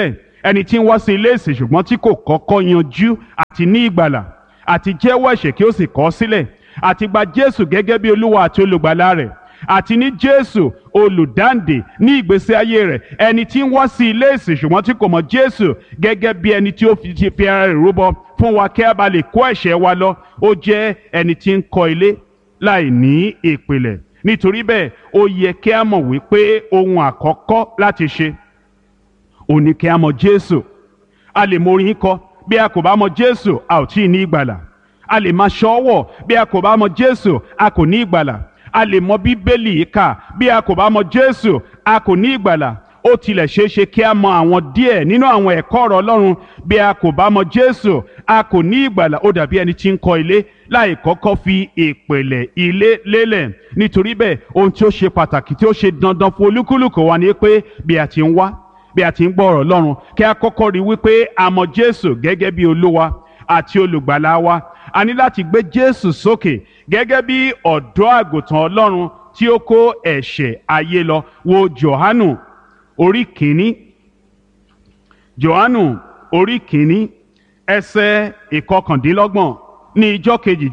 ẹni tí ń wá sí ilé ìsìn ṣùgbọ́n tí kò kọ́kọ́ yanjú àti ní ìgbàlà àti jẹ́wọ́ ẹ̀ṣẹ̀ kí ó sì kọ̀ ọ́ sílẹ̀ àti gba Jésù gẹ́gẹ́ bí Olúwa àti olùgbàlà rẹ̀ àti ní Jésù olùdáǹdè ní ìgbésí ayé rẹ̀. Ẹni tí ń wá sí ilé ìsìn ṣùgbọ́n tí kò mọ̀ Jésù gẹ́gẹ́ bí ẹni tí ó fi ti fi ara rẹ̀ rúbọ fún wa kí a bá lè kó ẹ̀ṣẹ̀ wa lọ, ó jẹ́ ẹni tí ń kọ́ ilé láì ní ìpìlẹ̀. Nítorí bẹ́ẹ̀ ó yẹ kí a mọ̀ wípé ohun àkọ́kọ́ láti ṣe ó ní kí a mọ̀ Jésù. A lè mọ orin kọ, bí a kò bá mọ̀ Jésù a ò tí ì ní ìgbàlà. A lè máa ṣọ́wọ̀, bí a kò bá mọ̀ Jésù a kò ní ìgbàlà. A lè mọ Bíbélì kà, bí a kò bá mọ̀ Jésù a kò ní ìgbàlà. Ó tilẹ̀ ṣeé ṣe kí a mọ àwọn díẹ̀ nínú àwọn ẹ̀kọ́ ọ̀rọ̀ Ọlọ́run, bí a kò bá mọ̀ Jésù a kò ní ìgbàlà. Ó dàbí ẹni tí ń kọ́ ilé láì kọ́kọ́ fi ìpìlẹ̀ ilé lélẹ̀. Nítorí bẹ́ẹ̀ ohun tí ó ṣe pàtàkì tí ó ṣe dandan fún olúkúlùkù wa ni pé bí a ti ń wá bí a ti ń gbọ́ ọ̀rọ̀ Ọlọ́run kí a kọ́kọ́ rí wípé a mọ̀ Jésù gẹ́gẹ́ bí Olúwa àti olùgbàlà wa. A ní láti gbé Jésù sókè gẹ́gẹ́ bí ọ̀dọ́ àgùntàn Ọlọ́run tí ó kó ẹ̀ṣẹ̀ ayé lọ. Wo Jòhánù orí kìíní Jòhánù orí kìíní ẹsẹ̀ ìkọkàndínlọ́gbọ̀n. Ní ijọ́ kejì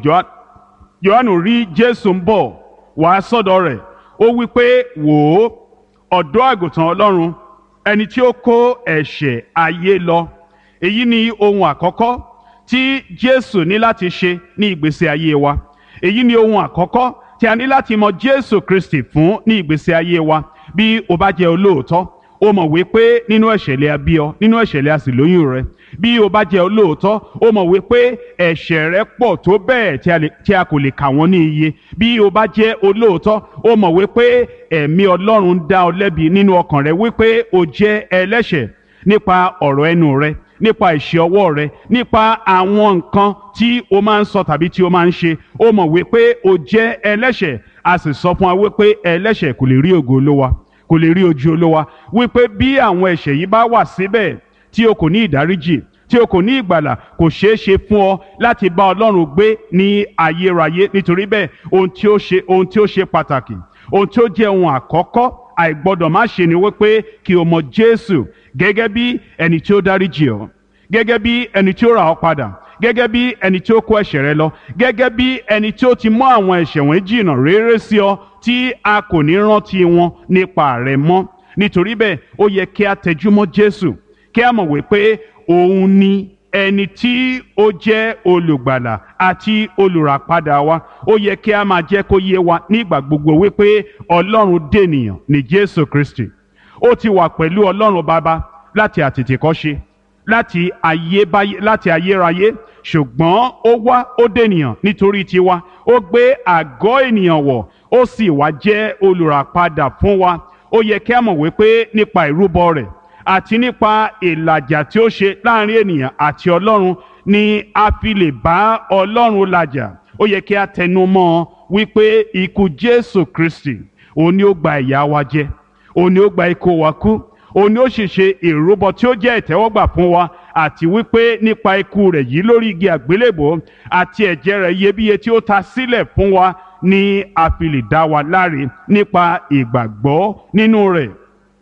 Jòhánù rí Jésù ń bọ̀ wá sọ́dọ̀ rẹ̀. Ó wí pé, wò ó, ọ̀dọ́ àgùntàn Ọlọ́run, ẹni tí ó kó ẹ̀ṣẹ̀ ayé lọ. Èyí ni ohun àkọ́kọ́ tí Jésù ní láti ṣe ní ìgbésí ayé wa. Èyí ni ohun àkọ́kọ́ tí a ní láti mọ̀ Jésù Kristi fún ní ìgbésí ayé wa. Bí o bá jẹ́ olóòótọ́, o mọ̀ wípé nínú ẹ̀ṣẹ̀ lè a bí ọ, nínú ẹ̀ṣẹ̀ lè a sì lóyún rẹ. Bí o bá jẹ́ olóòótọ́, o mọ̀ wípé ẹ̀ṣẹ̀ rẹ pọ̀ tó bẹ́ẹ̀ tí a kò lè kà wọ́n ní iye. Bí o bá jẹ́ olóòótọ́, o mọ̀ wípé ẹ̀mí Ọlọ́run dá ọ lẹ́bi nínú ọkàn rẹ wípé o jẹ́ ẹlẹ́ṣẹ̀ nípa ọ̀rọ̀ ẹnu rẹ, nípa ìṣe ọwọ́ rẹ, nípa àwọn nǹkan tí o máa ń sọ tàbí tí o máa ń ṣe. O mọ̀ wípé o jẹ́ ẹlẹ́ṣẹ̀. A sì sọ fún wa wípé ẹlẹ́ṣẹ̀ kò lè rí ògo Olúwa, kò lè rí ojú Olúwa. Wípé bí àwọn ẹ̀ṣẹ̀ yìí bá wà síbẹ̀ tí o kò ní ìdáríjì, tí o kò ní ìgbàlà, kò ṣeé ṣe fún ọ láti bá Ọlọ́run gbé ní ayérayé. Nítorí bẹ́ẹ̀ ohun tí ó ṣe ohun tí ó ṣe pàtàkì, ohun tí ó jẹ́ ohun àkọ́kọ́ àìgbọ́dọ̀ má ṣe ni wípé kí o mọ̀ Jésù gẹ́gẹ́ bí ẹni tí ó dáríjì ọ́, gẹ́gẹ́ bí ẹni tí ó rà ọ́ padà, gẹ́gẹ́ bí ẹni tí ó kó ẹ̀ṣẹ̀ rẹ lọ, gẹ́gẹ́ bí ẹni tí ó ti mú àwọn ẹ̀ṣẹ̀ wọn jìnnà réré sí ọ tí a kò ní rántí wọn nípa rẹ mọ́. Nítorí bẹ́ẹ̀ ó yẹ kí a tẹjúmọ́ Jésù, kí a mọ̀ wípé òun ni ẹni tí ó jẹ́ olùgbàlà àti olùràpadà wa. Ó yẹ kí a máa jẹ́ kó yé wa nígbà gbogbo wípé Ọlọ́run dènìyàn ní Jésù Kristi. Ó ti wà pẹ̀lú Ọlọ́run Baba láti àtètèkọ́ṣe, láti ayébáyé, láti ayérayé, ṣùgbọ́n ó wá ó dènìyàn nítorí tiwa. Ó gbé àgọ́ ènìyàn wọ̀, ó sì wá jẹ́ olùràpadà fún wa. Ó yẹ kí a mọ̀ wípé nípa ìrúbọ rẹ̀ àti nípa ìlàjà tí ó ṣe láàrin ènìyàn àti Ọlọ́run ni a fi lè bá Ọlọ́run làjà. Ó yẹ kí a tẹnu mọ́ wípé ikú Jésù Kristi òun ni ó gba ìyà wa jẹ, òun ni ó gba ikú wa kú, òun ni ó sì ṣe ìrúbọ tí ó jẹ́ ìtẹ́wọ́gbà fún wa, àti wípé nípa ikú rẹ̀ yìí lórí igi àgbélébò àti ẹ̀jẹ̀ rẹ̀ iyebíye tí ó ta sílẹ̀ fún wa ni a fi lè dá wa láre nípa ìgbàgbọ́ nínú rẹ̀.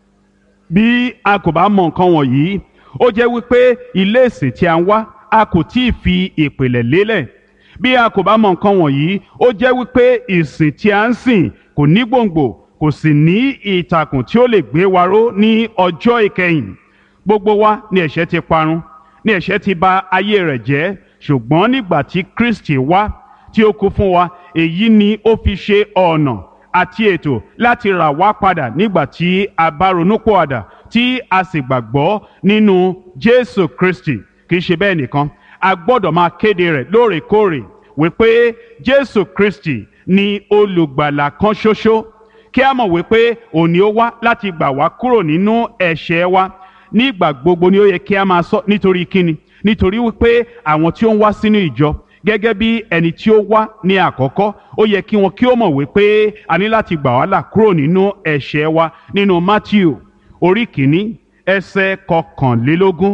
Bí a kò bá mọ nǹkan wọ̀nyí, ó jẹ́ wípé ilé ìsìn tí a ń wá a kò tí ì fi ìpìlẹ̀ lélẹ̀. Bí a kò bá mọ nǹkan wọ̀nyí, ó jẹ́ wípé ìsìn tí a ń sìn kò ní gbòǹgbò, kò sì ní ìtàkùn tí ó lè gbé wa ró ní ọjọ́ ìkẹyìn. Gbogbo wa ni ẹ̀ṣẹ̀ ti parun, ni ẹ̀ṣẹ̀ ti bà ayé rẹ̀ jẹ́. Ṣùgbọ́n nígbà tí Kristi wá, tí ó kú fún wa, èyí ni ó fi ṣe ọ̀nà àti ètò láti rà wá padà nígbà tí a bá ronúpìwàdà tí a sì gbàgbọ́ nínú Jésù Kristi. Kì í ṣe bẹ́ẹ̀ nìkan, a gbọ́dọ̀ máa kéde rẹ̀ lóòrèkóòrè wípé Jésù Kristi ni olùgbàlà kan ṣoṣo. Kí a mọ̀ wípé òun ni ó wá láti gbà wá kúrò nínú ẹ̀ṣẹ̀ wa. Nígbà gbogbo ni ó yẹ kí a máa sọ. Nítorí kíni? Nítorí wípé àwọn tí ó ń wá sínú ìjọ gẹ́gẹ́ bí ẹni tí ó wá ní àkọ́kọ́, ó yẹ kí wọn kí ó mọ̀ wípé a ní láti gbà wá là kúrò nínú ẹ̀ṣẹ̀ wa. Nínú Mátíù orí kìíní ẹsẹ̀ kọkànlélógún.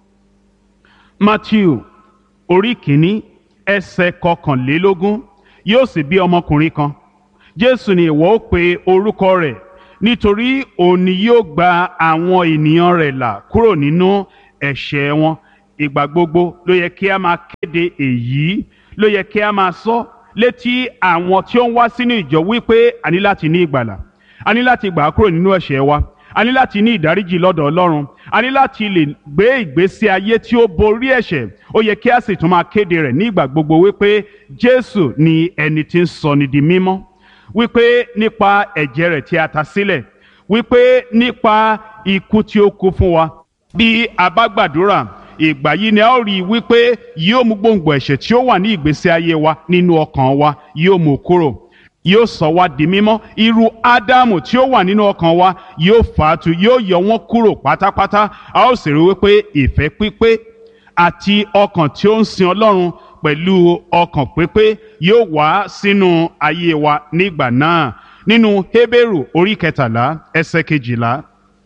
Mátíù orí kìíní ẹsẹ̀ kọkànlélógún. Yóò sì bí ọmọkùnrin kan, Jésù ni ìwọ ó pe orúkọ rẹ̀, nítorí òun ni yóò gba àwọn ènìyàn rẹ̀ là kúrò nínú ẹ̀ṣẹ̀ wọn. Ìgbà gbogbo ló yẹ kí a máa kéde èyí, ló yẹ kí a máa sọ létí àwọn tí ó ń wá sínú ìjọ wípé a ní láti ní ìgbàlà, a ní láti gbà á kúrò nínú ẹ̀ṣẹ̀ wa, a ní láti ní ìdáríjì lọ́dọ̀ Ọlọ́run, a ní láti lè gbé ìgbésí ayé tí ó borí ẹ̀ṣẹ̀. Ó yẹ kí a sì tún máa kéde rẹ̀ ní ìgbà gbogbo wípé Jésù ni ẹni tí ń sọni di mímọ́, wípé nípa ẹ̀jẹ̀ rẹ̀ tí a ta sílẹ̀, wípé nípa ikú tí ó kú fún wa. Bí a bá gbàdúrà, ìgbà yìí ni a ó rí i wípé yóò mú gbòǹgbò ẹ̀ṣẹ̀ tí ó wà ní ìgbésí ayé wa nínú ọkàn wa, yóò mú kúrò, yóò sọ wá di mímọ́. Irú Ádámù tí ó wà nínú ọkàn wa yóò fàátù, yóò yọ wọ́n kúrò pátápátá. A ó sì rí wípé ìfẹ́ pípé àti ọkàn tí ó ń sin Ọlọ́run pẹ̀lú ọkàn pípé yóò wá sínú ayé wa nígbà náà. Nínú Hébérù orí kẹtàlá ẹsẹ̀ kejìlá,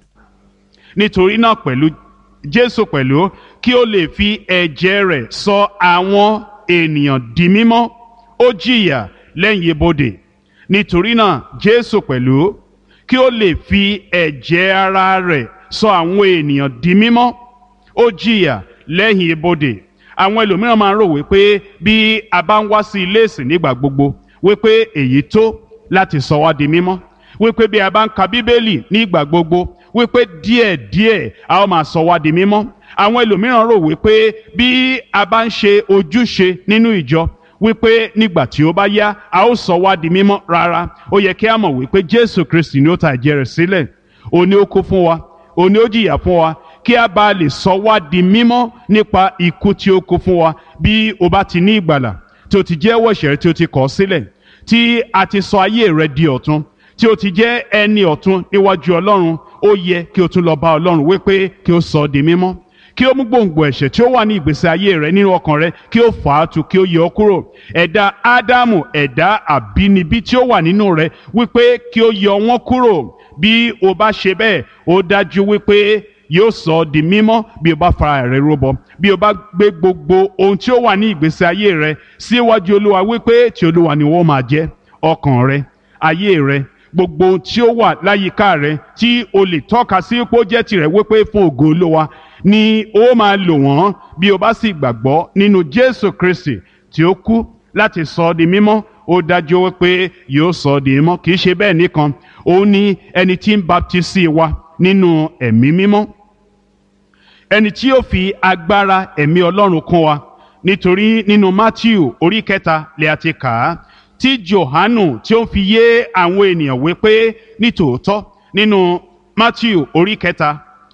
nítorí náà pẹ̀lú Jésù pẹ̀lú kí ó lè fi ẹ̀jẹ̀ rẹ̀ sọ àwọn ènìyàn di mímọ́, ó jìyà lẹ́yìn ibodè. Nítorí náà Jésù pẹ̀lú kí ó lè fi ẹ̀jẹ̀ ara rẹ̀ sọ àwọn ènìyàn di mímọ́, ó jìyà lẹ́yìn ibodè. Àwọn ẹlòmíràn máa ń rò wípé bí a bá ń wá sí ilé ìsìn nígbà gbogbo wípé èyí tó láti sọ wá di mímọ́, wípé bí a bá ń ka Bíbélì nígbà gbogbo wípé díẹ̀díẹ̀ a ó máa sọ wá di mímọ́. Àwọn ẹlòmíràn rò wípé bí a bá ń ṣe ojúṣe nínú ìjọ wípé nígbà tí ó bá yá a ó sọ wá di mímọ́. Rárá, ó yẹ kí a mọ̀ wípé Jésù Kristi ni ó ta ẹ̀jẹ̀ rẹ̀ sílẹ̀, òun ni ó kú fún wa, òun ni ó jìyà fún wa, kí a bá lè sọ wá di mímọ́ nípa ikú tí ó kú fún wa. Bí o bá ti ní ìgbàlà, tí o ti jẹ́wọ́ ẹ̀ṣẹ̀ rẹ, tí o ti kọ̀ ọ́ sílẹ̀, tí a ti sọ ayé rẹ di ọ̀tun, tí o ti jẹ́ ẹni ọ̀tun níwájú Ọlọ́run, ó yẹ kí o tún lọ bá Ọlọ́run wípé kí o sọ ọ́ di mímọ́, kí ó mú gbòǹgbò ẹ̀ṣẹ̀ tí ó wà ní ìgbésí ayé rẹ nínú ọkàn rẹ, kí ó fà á tu, kí ó yọ ọ́ kúrò. Ẹ̀dá Ádámù, ẹ̀dá àbínibí tí ó wà nínú rẹ, wípé kí ó yọ wọ́n kúrò. Bí o bá ṣe bẹ́ẹ̀, ó dájú wípé yóò sọ ọ́ di mímọ́. Bí o bá fara rẹ rúbọ, bí o bá gbé gbogbo ohun tí ó wà ní ìgbésí ayé rẹ síwájú Olúwa wípé ti Olúwa ni wọ́n máa jẹ́, ọkàn rẹ, ayé rẹ, gbogbo ohun tí ó wà láyìíká rẹ tí o lè tọ́ka sí pé ó jẹ́ tirẹ̀ wípé fún ògo Olúwa ni ó máa lò wọ́n. Bí o bá sì gbàgbọ́ nínú Jésù Kristi tí ó kú láti sọ ọ́ di mímọ́, ó dájú wípé yóò sọ ọ́ di mímọ́. Kì í ṣe bẹ́ẹ̀ nìkan, òun ni ẹni tí ń baptisi wa nínú ẹ̀mí mímọ́, ẹni tí yóò fi agbára ẹ̀mí Ọlọ́run kún wa. Nítorí nínú Mátíù orí kẹta lè àti kà á tí Jòhánù tí ó fi yé àwọn ènìyàn wípé nítòótọ́ nínú Mátíù orí kẹta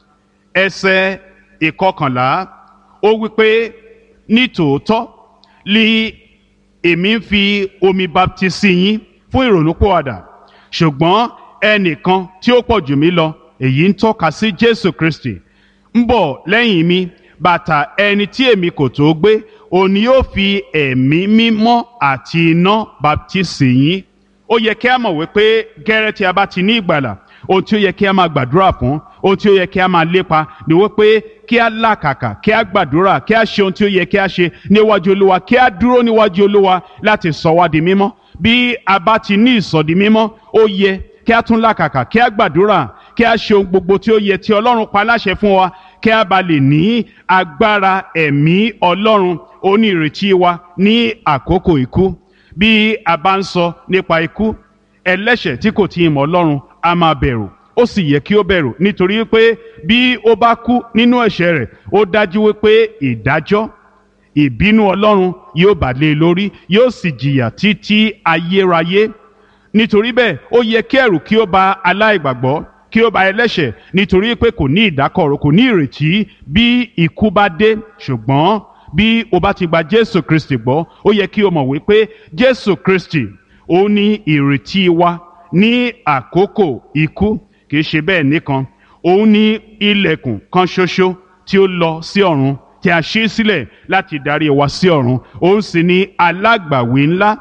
ẹsẹ̀ ìkọkànlá, ó wípé nítòótọ́ li èmi ń fi omi baptisi yín fún ìrònúpìwàdà, ṣùgbọ́n ẹnìkan tí ó pọ̀ jù mí lọ, èyí ń tọ́ka sí Jésù Kristi, ń bọ̀ lẹ́yìn mi, bàtà ẹni tí èmi kò tó gbé, òun ni yóò fi ẹ̀mí mímọ́ àti iná baptisi yín. Ó yẹ kí a mọ̀ wípé gẹ́rẹ́ tí a bá ti ní ìgbàlà, ohun tí ó yẹ kí a máa gbàdúrà fún, ohun tí ó yẹ kí a máa lépa ni wípé kí a làkàkà, kí a gbàdúrà, kí a ṣe ohun tí ó yẹ kí a ṣe níwájú Olúwa, kí a dúró níwájú Olúwa láti sọ wá di mímọ́. Bí a bá ti ní ìsọdi mímọ́, ó yẹ kí a tún làkàkà, kí a gbàdúrà, kí a ṣe ohun gbogbo tí ó yẹ tí Ọlọ́run pa láṣẹ fún wa, kí a bá lè ní agbára ẹ̀mí Ọlọ́run onírètí wa ní àkókò ikú. Bí a bá ń sọ nípa ikú, ẹlẹ́ṣẹ̀ tí kò tí ì mọ̀ Ọlọ́run a máa bẹ̀rù, ó sì yẹ kí ó bẹ̀rù, nítorí pé bí ó bá kú nínú ẹ̀ṣẹ̀ rẹ̀, ó dájú wípé ìdájọ́, ìbínú Ọlọ́run yóò bà lé lórí, yóò sì jìyà títí ayérayé. Nítorí bẹ́ẹ̀, ó yẹ kí ẹ̀rù kí ó bà aláìgbàgbọ́, kí ó bà ẹlẹ́ṣẹ̀, nítorí pé kò ní ìdákọ̀ró, kò ní ìrètí bí ikú bá dé. Ṣùgbọ́n bí o bá ti gba Jésù Kristi gbọ́, ó yẹ kí o mọ̀ wípé Jésù Kristi ó ní ìrètí wa ní àkókò ikú. Kì í ṣe bẹ́ẹ̀ nìkan, òun ní ilẹ̀kùn kan ṣoṣo tí ó lọ sí ọ̀run, tí a ṣí sílẹ̀ láti darí wa sí ọ̀run. Òun sì ní alágbàwí ńlá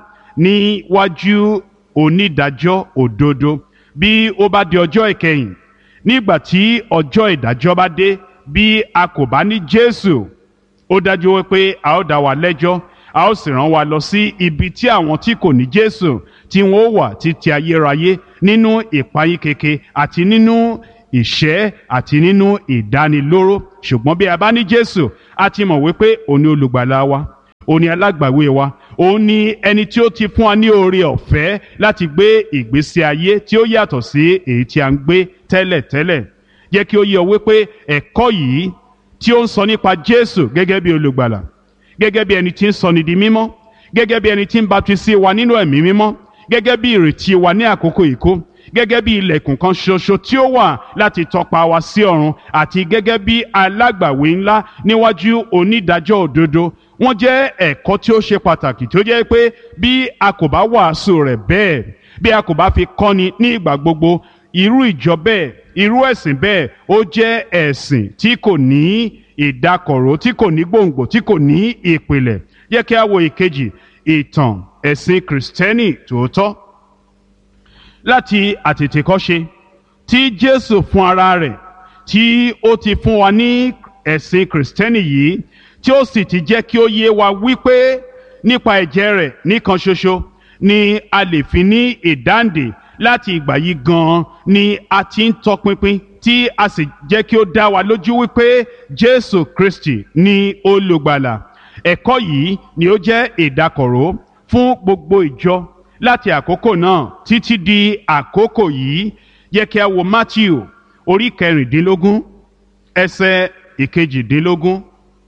níwájú onídàájọ́ òdodo. Bí ó bá di ọjọ́ ìkẹyìn, nígbà tí ọjọ́ ìdájọ́ bá dé, bí a kò bá ní Jésù, ó dájú wípé a ó dá wa lẹ́jọ́, a ó sì rán wa lọ sí ibi tí àwọn tí kò ní Jésù tí wọ́n ó wà títí ayérayé nínú ìpayín keke àti nínú ìṣẹ́ àti nínú ìdánilóró. Ṣùgbọ́n bí a bá ní Jésù, a ti mọ̀ wípé òun ni olùgbàlà wa, òun ni alágbàwé wa, òun ni ẹni tí ó ti fún wa ní oore ọ̀fẹ́ láti gbé ìgbésí ayé tí ó yàtọ̀ sí èyí tí a ń gbé tẹ́lẹ̀tẹ́lẹ̀. Jẹ́ kí ó yé ọ wípé ẹ̀kọ́ yìí tí ó ń sọ nípa Jésù gẹ́gẹ́ bí olùgbàlà, gẹ́gẹ́ bí ẹni tí ń sọni di mímọ́, gẹ́gẹ́ bí ẹni tí ń baptisi wa nínú ẹ̀mí mímọ́, gẹ́gẹ́ bí ìrètí wa ní àkókò ìkó, gẹ́gẹ́ bí ilẹ̀kùn kan ṣoṣo tí ó wà láti tọpa wa sí ọ̀run, àti gẹ́gẹ́ bí alágbàwé ńlá níwájú onídàájọ́ òdodo. Wọ́n jẹ́ ẹ̀kọ́ tí ó ṣe pàtàkì tí ó jẹ́ pé bí a kò bá wàásù rẹ̀ bẹ́ẹ̀, bí a kò bá fi kọ́ni ní ìgbà gbogbo, irú ìjọ bẹ́ẹ̀, irú ẹ̀sìn bẹ́ẹ̀ ó jẹ́ ẹ̀sìn tí kò ní ìdákọ̀ró, tí kò ní gbòǹgbò, tí kò ní ìpìlẹ̀. Jẹ́ kí a wo ìkejì, ìtàn ẹ̀sìn Kìrìsìtẹ́nì tòótọ́. Láti àtètèkọ́ṣe tí Jésù fún ara rẹ̀ tí ó ti fún wa ní ẹ̀sìn Kìrìsìtẹ́nì yìí, tí ó sì ti jẹ́ kí ó yé wa wípé nípa ẹ̀jẹ̀ rẹ̀ nìkan ṣoṣo ni a lè fi ní ìdáǹdè. Láti ìgbà yìí gan-an ni a ti ń tọpinpin tí a sì jẹ́ kí ó dá wa lójú wípé Jésù Kristi ni olùgbàlà. Ẹ̀kọ́ yìí ni ó jẹ́ ìdákọ̀ró fún gbogbo ìjọ láti àkókò náà títí di àkókò yìí. Yẹ kí a wo Mátíù orí kẹrìndínlógún ẹsẹ̀ ìkejìdínlógún.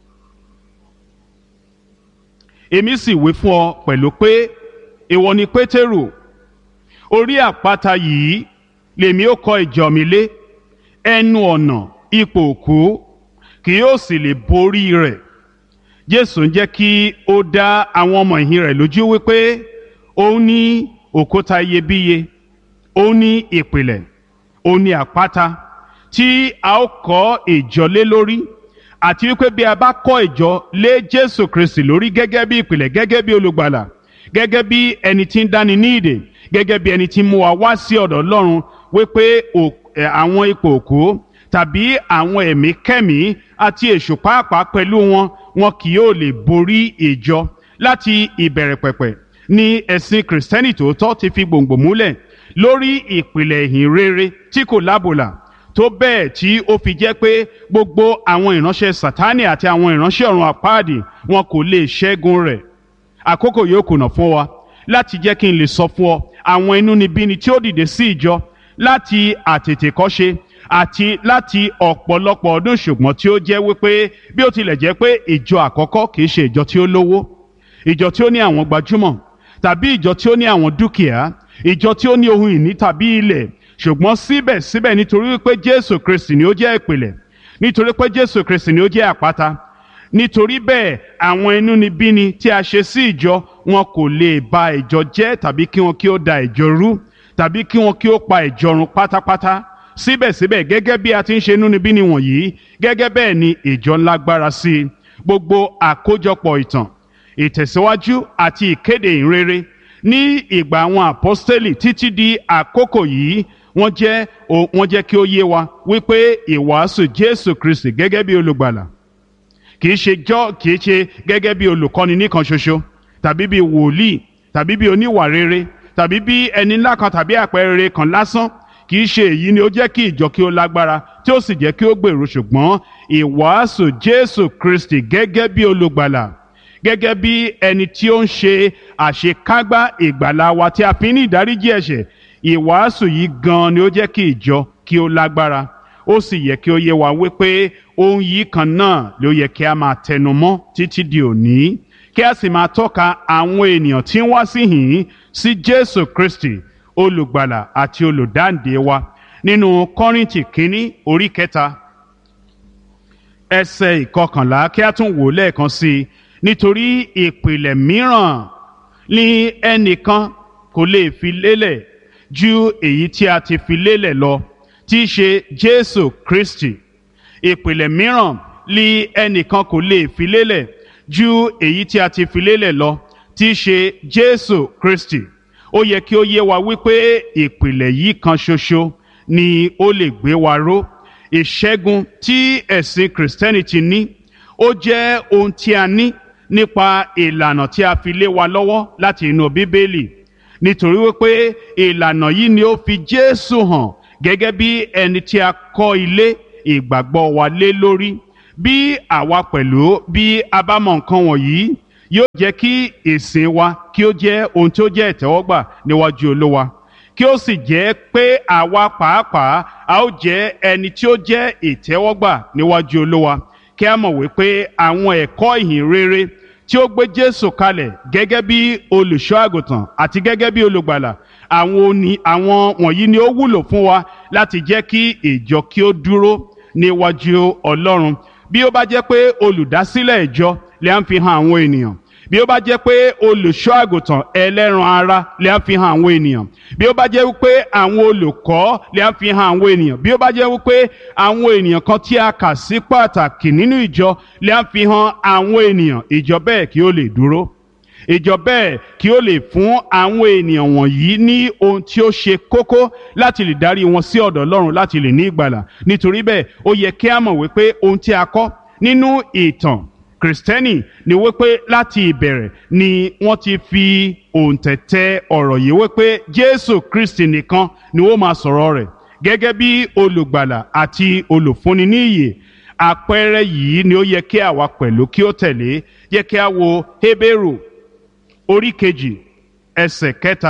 Èmi sì wí fún ọ pẹ̀lú pé ìwọ ni Pétérù, orí àpáta yìí lèmi ó kọ́ ìjọ mi lé, ẹnu ọ̀nà ipò òkú kì yóò sì lè borí rẹ̀. Jésù ń jẹ́ kí ó dá àwọn ọmọ ìhìn rẹ̀ lójú wípé òun ní òkúta iyebíye, òun ní ìpìlẹ̀, òun ní àpáta tí a ó kọ́ ìjọ lé lórí, àti wípé bí a bá kọ́ ìjọ lé Jésù Kristi lórí gẹ́gẹ́ bí ìpìlẹ̀, gẹ́gẹ́ bí olùgbàlà, gẹ́gẹ́ bí ẹni tí ń dáni ní ìdè, gẹ́gẹ́ bí ẹni tí mú wa wá sí ọ̀dọ̀ Ọlọ́run, wípé àwọn ipò òkú tàbí àwọn ẹ̀mí kẹ́mí àti èṣù pàápàá pẹ̀lú wọn, wọn kì yóò lè borí ìjọ. Láti ìbẹ̀rẹ̀ pẹ̀pẹ̀ ni ẹ̀sìn Kìrìsìtẹ́nì tòótọ́ ti fi gbòǹgbò múlẹ̀ lórí ìpìlẹ̀ ìhìn rere tí kò lábòlà, tó bẹ́ẹ̀ tí ó fi jẹ́ pé gbogbo àwọn ìránṣẹ́ Sátánì àti àwọn ìránṣẹ́ ọ̀run àpáàdì wọn kò lè ṣẹ́gun rẹ̀. Àkókò yóò kùnà fún wa láti jẹ́ kí n lè sọ fún ọ àwọn inúnibíni tí ó dìde sí ìjọ láti àtètèkọ́ṣe àti láti ọ̀pọ̀lọpọ̀ ọdún, ṣùgbọ́n tí ó jẹ́ wípé bí ó tilẹ̀ jẹ́ pé ìjọ àkọ́kọ́ kìí ṣe ìjọ tí ó lówó, ìjọ tí ó ní àwọn gbajúmọ̀, tàbí ìjọ tí ó ní àwọn dúkìá, ìjọ tí ó ní ohun ìní tàbí ilẹ̀, ṣùgbọ́n síbẹ̀síbẹ̀ nítorí wípé Jésù Kristi ni ó jẹ́ ìpìlẹ̀, nítorí pé Jésù Kristi ni ó jẹ́ àpáta, nítorí bẹ́ẹ̀ àwọn inúnibíni tí a ṣe sí ìjọ wọn kò lè ba ìjọ jẹ́ tàbí kí wọn kí ó da ìjọ rú tàbí kí wọn kí ó pa ìjọ run pátápátá. Síbẹ̀síbẹ̀ gẹ́gẹ́ bí a ti ń ṣe inúnibíni wọ̀nyí, gẹ́gẹ́ bẹ́ẹ̀ ni ìjọ ń lágbára sí i. Gbogbo àkójọpọ̀ ìtàn, ìtẹ̀síwájú àti ìkéde ìrere ní ìgbà àwọn àpọ́stélì títí di àkókò yìí, wọ́n jẹ́ wọ́n jẹ́ kí ó yé wa wípé ìwàásù Jésù Kristi gẹ́gẹ́ bí olùgbàlà kìí ṣe jọ́ kìí ṣe gẹ́gẹ́ bí olùkọ́ni nìkan ṣoṣo, tàbí bí wòlíì, tàbí bí oníwà rere, tàbí bí ẹni ńlá kan tàbí àpẹẹrẹ kan lásán. Kìí ṣe èyí ni ó jẹ́ kí ìjọ kí ó lágbára tí ó sì jẹ́ kí ó gbèrú, ṣùgbọ́n ìwàásù Jésù Kristi gẹ́gẹ́ bí olùgbàlà, gẹ́gẹ́ bí ẹni tí ó ń ṣe àṣekágbá ìgbàlà wa tí a fi ní ìdáríjì ẹ̀ṣẹ̀. Ìwàásù yìí gan ni ó jẹ́ kí ìjọ kí ó lágbára. Ó sì yẹ kí ó yé wa wípé ohun yìí kan náà ló yẹ kí a máa tẹnu mọ́ títí di òní, kí a sì máa tọ́ka àwọn ènìyàn tí ń wá síhìn sí Jésù Kristi olùgbàlà àti olùdáǹdè wa. Nínú Kọ́ríńtì kínní orí kẹta ẹsẹ̀ ìkọkànlá, kí a tún wò lẹ́ẹ̀kan sí i. Nítorí ìpìlẹ̀ mìíràn ni ẹnìkan kò lè fi lélẹ̀ ju èyí tí a ti fi lélẹ̀ lọ, tí í ṣe Jésù Kristi. Ìpìlẹ̀ mìíràn ni ẹnìkan kò lè fi lélẹ̀ ju èyí tí a ti fi lélẹ̀ lọ, tí í ṣe Jésù Kristi. Ó yẹ kí ó yé wa wípé ìpìlẹ̀ yìí kan ṣoṣo ni ó lè gbé wa ró. Ìṣẹ́gun tí ẹ̀sìn Kìrìsìtẹ́nì ti ní, ó jẹ́ ohun tí a ní nípa ìlànà tí a fi lé wa lọ́wọ́ láti inú Bíbélì, nítorí wípé ìlànà yìí ni ó fi Jésù hàn gẹ́gẹ́ bí ẹni tí a kọ́ ilé ìgbàgbọ́ wa lé lórí. Bí àwa pẹ̀lú bí a bá mọ nǹkan wọ̀nyí, yóò jẹ́ kí ìsìn wa kí ó jẹ́ ohun tí ó jẹ́ ìtẹ́wọ́gbà níwájú Olúwa, kí ó sì jẹ́ pé àwa pàápàá a ó jẹ́ ẹni tí ó jẹ́ ìtẹ́wọ́gbà níwájú Olúwa. Kí a mọ̀ wípé àwọn ẹ̀kọ́ ìhìn rere tí ó gbé Jésù kalẹ̀ gẹ́gẹ́ bí olùṣọ́ àgùntàn àti gẹ́gẹ́ bí olùgbàlà, àwọn òní àwọn wọ̀nyí ni ó wúlò fún wa láti jẹ́ kí ìjọ kí ó dúró níwájú Ọlọ́run. Bí ó bá jẹ́ pé olùdásílẹ̀ ìjọ lè ń fi hàn àwọn ènìyàn, bí ó bá jẹ́ pé olùṣọ́ àgùntàn ẹlẹ́ran ara lè ń fi hàn àwọn ènìyàn, bí ó bá jẹ́ wípé àwọn olùkọ́ lè ń fi hàn àwọn ènìyàn, bí ó bá jẹ́ wípé àwọn ènìyàn kan tí a kà sí pàtàkì nínú ìjọ lè ń fi hàn àwọn ènìyàn, ìjọ bẹ́ẹ̀ kí ó lè dúró, ìjọ bẹ́ẹ̀ kí ó lè fún àwọn ènìyàn wọ̀nyí ní ohun tí ó ṣe kókó láti lè darí wọn sí ọ̀dọ̀ Ọlọ́run láti lè ní ìgbàlà. Nítorí bẹ́ẹ̀ ó yẹ kí a mọ̀ wípé ohun tí a kọ́ nínú ìtàn Kristẹni ni wípé láti ìbẹ̀rẹ̀ ni wọ́n ti fi òǹtẹ̀tẹ̀ ọ̀rọ̀ yìí wípé Jésù Kristi nìkan ni ó máa sọ̀rọ̀ rẹ̀ gẹ́gẹ́ bí olùgbàlà àti olùfúnni ní ìyè. Àpẹẹrẹ yìí ni ó yẹ kí àwa pẹ̀lú kí ó tẹ̀lé. Yẹ kí a wo Hébérù orí kejì ẹsẹ̀ kẹta.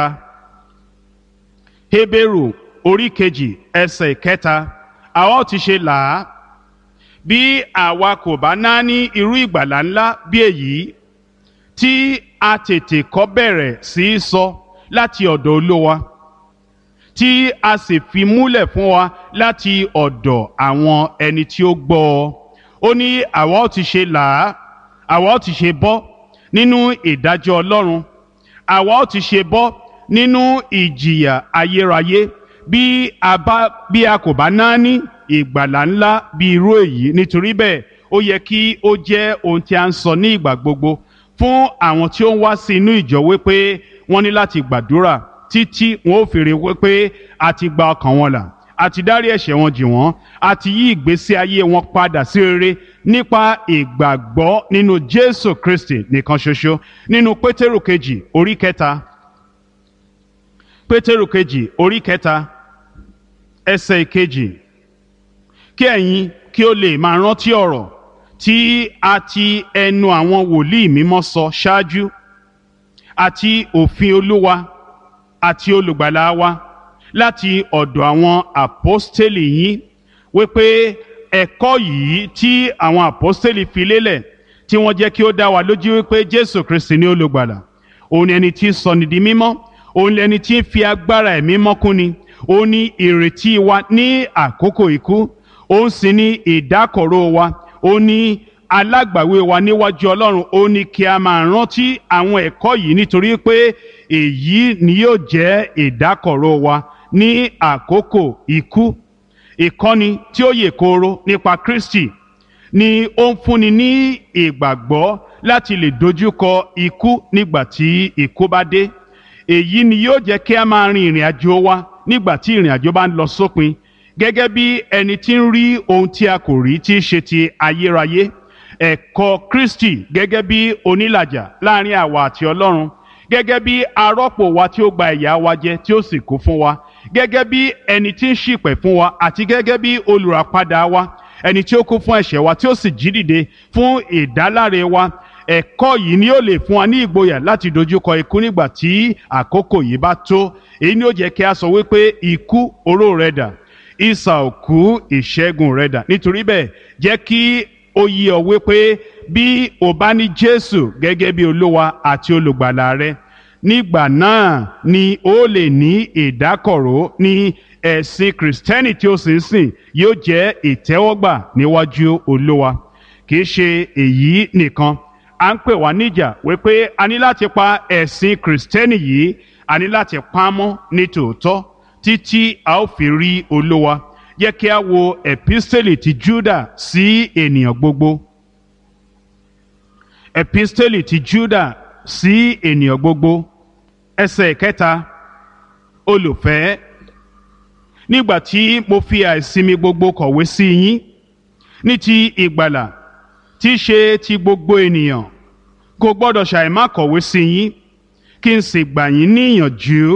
Hébérù orí kejì ẹsẹ̀ kẹta. Àwa ó ti ṣe là á bí àwa kò bá náání irú ìgbàlà ńlá bí èyí tí a tètè kọ́ bẹ̀rẹ̀ sí í sọ láti ọ̀dọ̀ Olúwa, tí a sì fi múlẹ̀ fún wa láti ọ̀dọ̀ àwọn ẹni tí ó gbọ́ ọ. Ó ní àwa ó ti ṣe là á, àwa ó ti ṣe bọ́ nínú ìdájọ́ Ọlọ́run, àwa ó ti ṣe bọ́ nínú ìjìyà ayérayé bí a bá bí a kò bá náání ìgbàlà ńlá bí irú èyí. Nítorí bẹ́ẹ̀ ó yẹ kí ó jẹ́ ohun tí a ń sọ ní ìgbà gbogbo fún àwọn tí ó ń wá sí inú ìjọ wípé wọ́n ní láti gbàdúrà títí wọn ó fi rí wípé a ti gba ọkàn wọn là, a ti dárí ẹ̀ṣẹ̀ wọn jì wọ́n, a ti yí ìgbésí ayé wọn padà sí rere nípa ìgbàgbọ́ nínú Jésù Kristi nìkan ṣoṣo. Nínú Pétérù kejì orí kẹta, Pétérù kejì orí kẹta ẹsẹ̀ ìkejì. Kí ẹ̀yin kí ó lè máa rántí ọ̀rọ̀ tí a ti ẹnu àwọn wòlíì mímọ́ sọ ṣáájú, àti òfin Olúwa àti olùgbàlà wa láti ọ̀dọ̀ àwọn àpọ́stélì yín, wípé ẹ̀kọ́ yìí tí àwọn àpọ́stélì fi lélẹ̀ tí wọ́n jẹ́ kí ó dá wa lójú wípé Jésù Kristi ni olùgbàlà, òun ni ẹni tí ń sọni di mímọ́, òun ni ẹni tí ń fi agbára ẹ̀mí mọ́kúnni, òun ni ìrètí wa ní àkókò ikú, òun sì ni ìdákọ̀ró wa, òun ni alágbàwé wa níwájú Ọlọ́run. Ó ní kí a máa rántí àwọn ẹ̀kọ́ yìí nítorí pé èyí ni yóò jẹ́ ìdákọ̀ró wa ní àkókò ikú. Ìkọ́ni tí ó yè kooro nípa Kristi ni ó ń fúnni ní ìgbàgbọ́ láti lè dojúkọ ikú nígbà tí ikú bá dé. Èyí ni yóò jẹ́ kí a máa rin ìrìn àjò wa nígbà tí ìrìn àjò bá ń lọ sópin, gẹ́gẹ́ bí ẹni tí ń rí ohun tí a kò rí tí í ṣe ti ayérayé. Ẹ̀kọ́ Kristi gẹ́gẹ́ bí onílàjà láàrin àwa àti Ọlọ́run, gẹ́gẹ́ bí arọ́pò wa tí ó gba ìyà wa jẹ tí ó sì kú fún wa, gẹ́gẹ́ bí ẹni tí ń ṣìpẹ̀ fún wa àti gẹ́gẹ́ bí olùràpadà wa, ẹni tí ó kú fún ẹ̀ṣẹ̀ wa tí ó sì jí dìde fún ìdáláre wa. Ẹ̀kọ́ yìí ni ó lè fún wa ní ìgboyà láti dojúkọ ikú nígbà tí àkókò yìí bá tó. Èyí ni ó jẹ́ kí a sọ wípé ikú, oró rẹ dà, ìsà òkú, ìṣẹ́gun rẹ dà. Nítorí bẹ́ẹ̀ jẹ́ kí ó yé ọ wípé bí o bá ní Jésù gẹ́gẹ́ bí Olúwa àti olùgbàlà rẹ, nígbà náà ni ó lè ní ìdákọ̀ró, ní ẹ̀sìn Kristẹni tí ó sì ń sìn yóò jẹ́ ìtẹ́wọ́gbà níwájú Olúwa. Kì í ṣe èyí nìkan, à ń pè wá níjà wípé a ní láti pa ẹ̀sìn Kristẹni yìí, a ní láti pa á mọ́ ní tòótọ́ títí a ó fi rí Olúwa. Jẹ́ kí a wo ẹ̀písítélì ti Júdà sí ènìyàn gbogbo. Ẹ̀písítélì ti Júdà sí ènìyàn gbogbo, ẹsẹ̀ kẹta. Olùfẹ́, nígbà tí mo fi àìsinmi gbogbo kọ̀wé sí yín ní ti ìgbàlà tí í ṣe ti gbogbo ènìyàn, kò gbọ́dọ̀ ṣàìmá kọ̀wé sí yín, kí n sì gbà yín níyànjú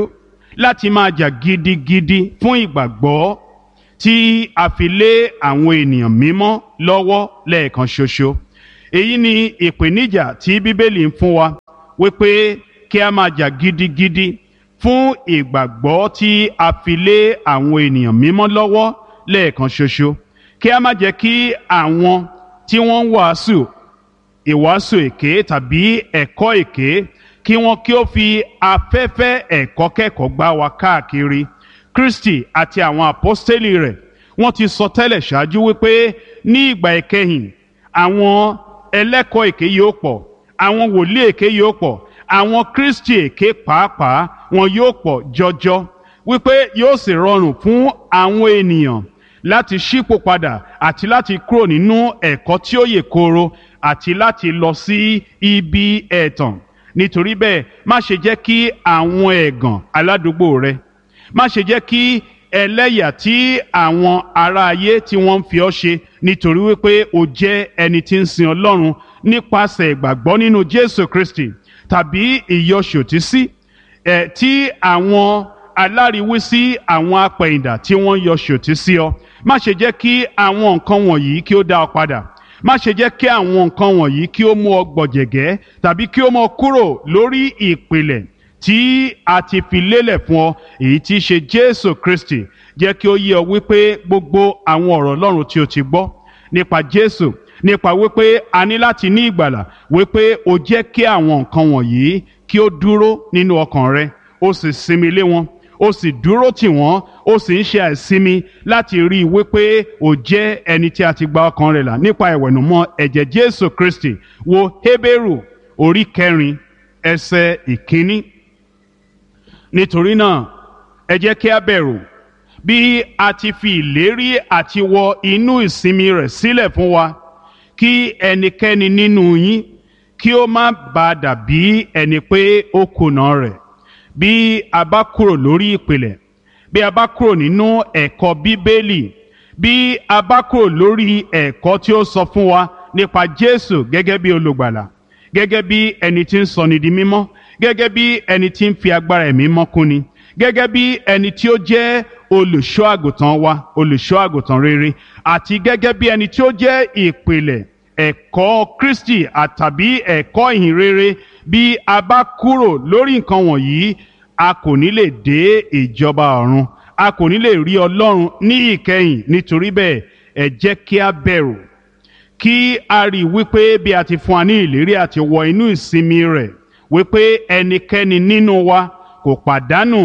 láti máa jà gidigidi fún ìgbàgbọ́ tí a fi lé àwọn ènìyàn mímọ́ lọ́wọ́ lẹ́ẹ̀kan ṣoṣo. Èyí ni ìpèníjà tí Bíbélì ń fún wa wípé kí a máa jà gidigidi fún ìgbàgbọ́ tí a fi lé àwọn ènìyàn mímọ́ lọ́wọ́ lẹ́ẹ̀kan ṣoṣo. Kí a má jẹ́ kí àwọn tí wọ́n ń wàásù ìwàásù èké tàbí ẹ̀kọ́ èké kí wọ́n kí ó fi afẹ́fẹ́ ẹ̀kọ́ kẹ́kọ̀ọ́ gbá wa káàkiri. Kristi àti àwọn àpọ́stélì rẹ̀ wọ́n ti sọ tẹ́lẹ̀ ṣáájú wípé ní ìgbà ìkẹyìn àwọn ẹlẹ́kọ̀ọ́ èké yóò pọ̀, àwọn wòlíì èké yóò pọ̀, àwọn Kristi èké pàápàá wọn yóò pọ̀ jọjọ, wípé yóò sì rọrùn fún àwọn ènìyàn láti ṣípò padà àti láti kúrò nínú ẹ̀kọ́ tí ó yè kooro àti láti lọ sí ibi ẹ̀tàn. Nítorí bẹ́ẹ̀, má ṣe jẹ́ kí àwọn ẹ̀gàn aládùúgbò rẹ, má ṣe jẹ́ kí ẹlẹ́yà tí àwọn ará ayé tí wọ́n ń fi ọ́ ṣe nítorí wípé o jẹ́ ẹni tí ń sin Ọlọ́run nípasẹ̀ ìgbàgbọ́ nínú Jésù Kristi, tàbí ìyọṣòtísí ẹ̀ tí àwọn aláriwísí àwọn apẹ̀yìndà tí wọ́n yọ ṣòtí sí ọ. Má ṣe jẹ́ kí àwọn nǹkan wọ̀nyí kí ó dá ọ padà. Má ṣe jẹ́ kí àwọn nǹkan wọ̀nyí kí ó mú ọ gbọ̀jẹ̀gẹ́ tàbí kí ó mú ọ kúrò lórí ìpìlẹ̀ tí a ti fi lélẹ̀ fún ọ, èyí tí í ṣe Jésù Kristi. Jẹ́ kí ó yé ọ wípé gbogbo àwọn ọ̀rọ̀ Ọlọ́run tí o ti gbọ́ nípa Jésù, nípa wípé a ní láti ní ìgbàlà, wípé o jẹ́ kí àwọn nǹkan wọ̀nyí kí ó dúró nínú ọkàn rẹ, ó sì sinmi lé wọn, ó sì dúró tì wọ́n, ó sì ń ṣe àìsinmi láti rí i wípé ó jẹ́ ẹni tí a ti gba ọkàn rẹ̀ là nípa ìwẹ̀nùmọ́ ẹ̀jẹ̀ Jésù Kristi. Wo Hébérù orí kẹrin ẹsẹ̀ ìkíní. Nítorí náà ẹ jẹ́ kí a bẹ̀rù, bí a ti fi ìlérí àti wọ inú ìsinmi rẹ̀ sílẹ̀ fún wa, kí ẹnikẹ́ni nínú yín kí ó má bàa dàbí ẹni pé ó kùnà rẹ̀. Bí a bá kúrò lórí ìpìlẹ̀, bí a bá kúrò nínú ẹ̀kọ́ Bíbélì, bí a bá kúrò lórí ẹ̀kọ́ tí ó sọ fún wa nípa Jésù gẹ́gẹ́ bí olùgbàlà, gẹ́gẹ́ bí ẹni tí ń sọni di mímọ́, gẹ́gẹ́ bí ẹni tí ń fi agbára ẹ̀mí mọ́ kúnni, gẹ́gẹ́ bí ẹni tí ó jẹ́ olùṣọ́ àgùntàn wa, olùṣọ́ àgùntàn rere, àti gẹ́gẹ́ bí ẹni tí ó jẹ́ ìpìlẹ̀ ẹ̀kọ́ Kristi àtàbí ẹ̀kọ́ ìhìn rere. Bí a bá kúrò lórí nǹkan wọ̀nyí, a kò ní lè dé ìjọba ọ̀run, a kò ní lè rí Ọlọ́run ní ìkẹyìn. Nítorí bẹ́ẹ̀, ẹ jẹ́ kí a bẹ̀rù, kí a rí wípé bí a ti fún wa ní ìlérí àti wọ inú ìsinmi rẹ̀, wípé ẹnikẹ́ni nínú wa kò pàdánù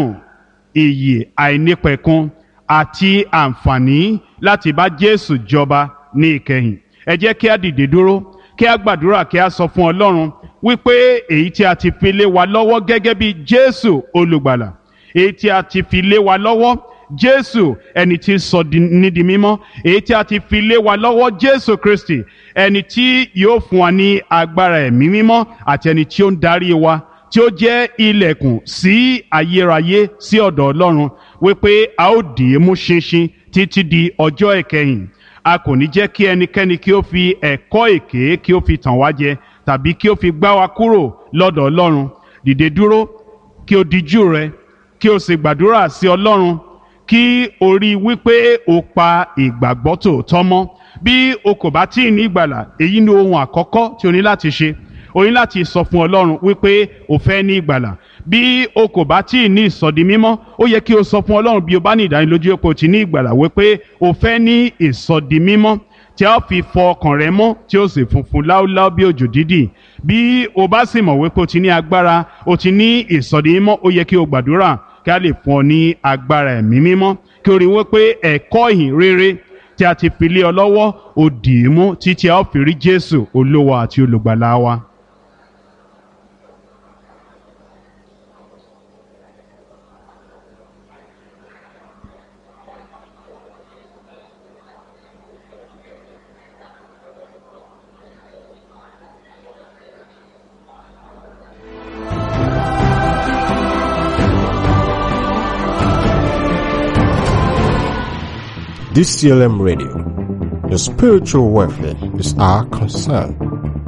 ìyè àìnípẹ̀kun àti àǹfààní láti bá Jésù jọba ní ìkẹyìn. Ẹ jẹ́ kí a dìde dúró, kí a gbàdúrà, kí a sọ fún Ọlọ́run wípé èyí tí a ti fi lé wa lọ́wọ́ gẹ́gẹ́ bí Jésù olùgbàlà, èyí tí a ti fi lé wa lọ́wọ́ Jésù ẹni tí ń sọ ní di mímọ́, èyí tí a ti fi lé wa lọ́wọ́ Jésù Kristi ẹni tí yóò fún wa ní agbára ẹ̀mí mímọ́ àti ẹni tí ó ń darí wa, tí ó jẹ́ ilẹ̀kùn sí ayérayé sí ọ̀dọ̀ Ọlọ́run, wípé a ó dì í mú ṣinṣin títí di ọjọ́ ìkẹyìn. A kò ní jẹ́ kí ẹnikẹ́ni kí ó fi ẹ̀kọ́ èké kí ó fi tàn wá jẹ tàbí kí ó fi gbá wa kúrò lọ́dọ̀ Ọlọ́run. Dìde dúró, kí o dijú rẹ, kí o sì gbàdúrà sí Ọlọ́run, kí o rí wípé o pa ìgbàgbọ́ tòótọ́ mọ́. Bí o kò bá tíì ní ìgbàlà, èyí ni ohun àkọ́kọ́ tí o ní láti ṣe. O ní láti sọ fún Ọlọ́run wípé o fẹ́ ní ìgbàlà. Bí o kò bá tíì ní ìsọdi mímọ́, ó yẹ kí o sọ fún Ọlọ́run, bí o bá ní ìdánilójú pé o ti ní ìgbàlà, wípé o fẹ́ ní ìsọdi mímọ́ tí a fi fọ ọkàn rẹ mọ́, tí ó sì funfun láúláú bí òjò dídì. Bí o bá sì mọ̀ wípé o ti ní agbára, o ti ní ìsọdi mímọ́, ó yẹ kí o gbàdúrà kí a lè fún ọ ní agbára ẹ̀mí mímọ́, kí o rí wípé ẹ̀kọ́ ìhìn rere tí a ti fi lé ọ lọ́wọ́, ó dì í mú títí a ó fi rí Jésù Olúwa àti olùgbàlà wa. D C L M Radio, your spiritual welfare is our concern.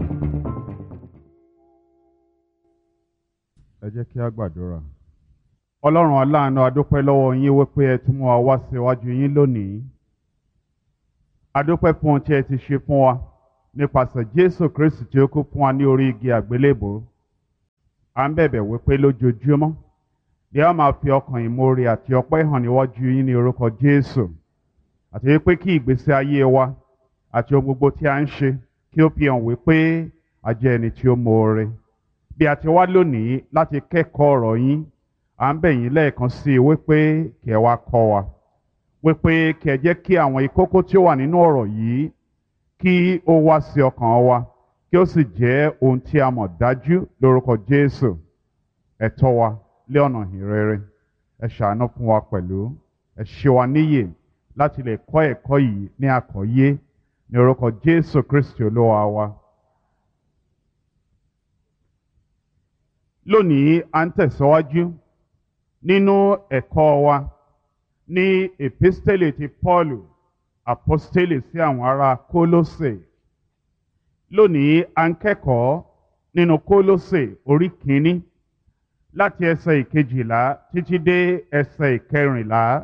Ẹ jẹ́ kí a gbàdúrà. Ọlọ́run aláàánú, a dúpẹ́ lọ́wọ́ yín wípé ẹ tún mú wa wá síwájú yín lónìí. A dúpẹ́ fún ohun tí ẹ ti ṣe fún wa nípasẹ̀ Jésù Kristi tí ó kú fún wa ní orí igi àgbélébùú. À ń bẹ̀bẹ̀ wípé lójoojúmọ́ ni a máa fi ọkàn ìmoore àti ọpẹ́ hàn níwájú yín ní orúkọ Jésù. Àti wípé kí ìgbésí ayé wa àti ohun gbogbo tí a ń ṣe kí ó fi hàn wípé a jẹ́ ẹni tí ó moore. Bí a ti wá lónìí láti kẹ́kọ̀ọ́ ọ̀rọ̀ yín, à ń bẹ̀ yín lẹ́ẹ̀kan sí i wípé kí ẹ wá kọ́ wa, wípé kí ẹ jẹ́ kí àwọn ìkókó tí ó wà nínú ọ̀rọ̀ yìí kí ó wá sí ọkàn wa, kí ó sì jẹ́ ohun tí a mọ̀ dájú lórúkọ Jésù. Ẹ tọ́ wa lé ọ̀nà ìhìnrere, ẹ ṣàánú fún wa pẹ̀lú, ẹ ṣe wa níyè láti lè kọ́ ẹ̀kọ́ yìí ní àkọ́yé ní orúkọ Jésù Kristi Olúwa wa. Lónìí à ń tẹ̀síwájú nínú ẹ̀kọ́ wa ní epistele ti Pọ́ọ̀lù apostele sí àwọn ará Kólósè. Lónìí à ń kẹ́kọ̀ọ́ nínú Kólósè orí kìíní láti ẹsẹ̀ ìkejìlá títí dé ẹsẹ̀ ìkẹrìnlá.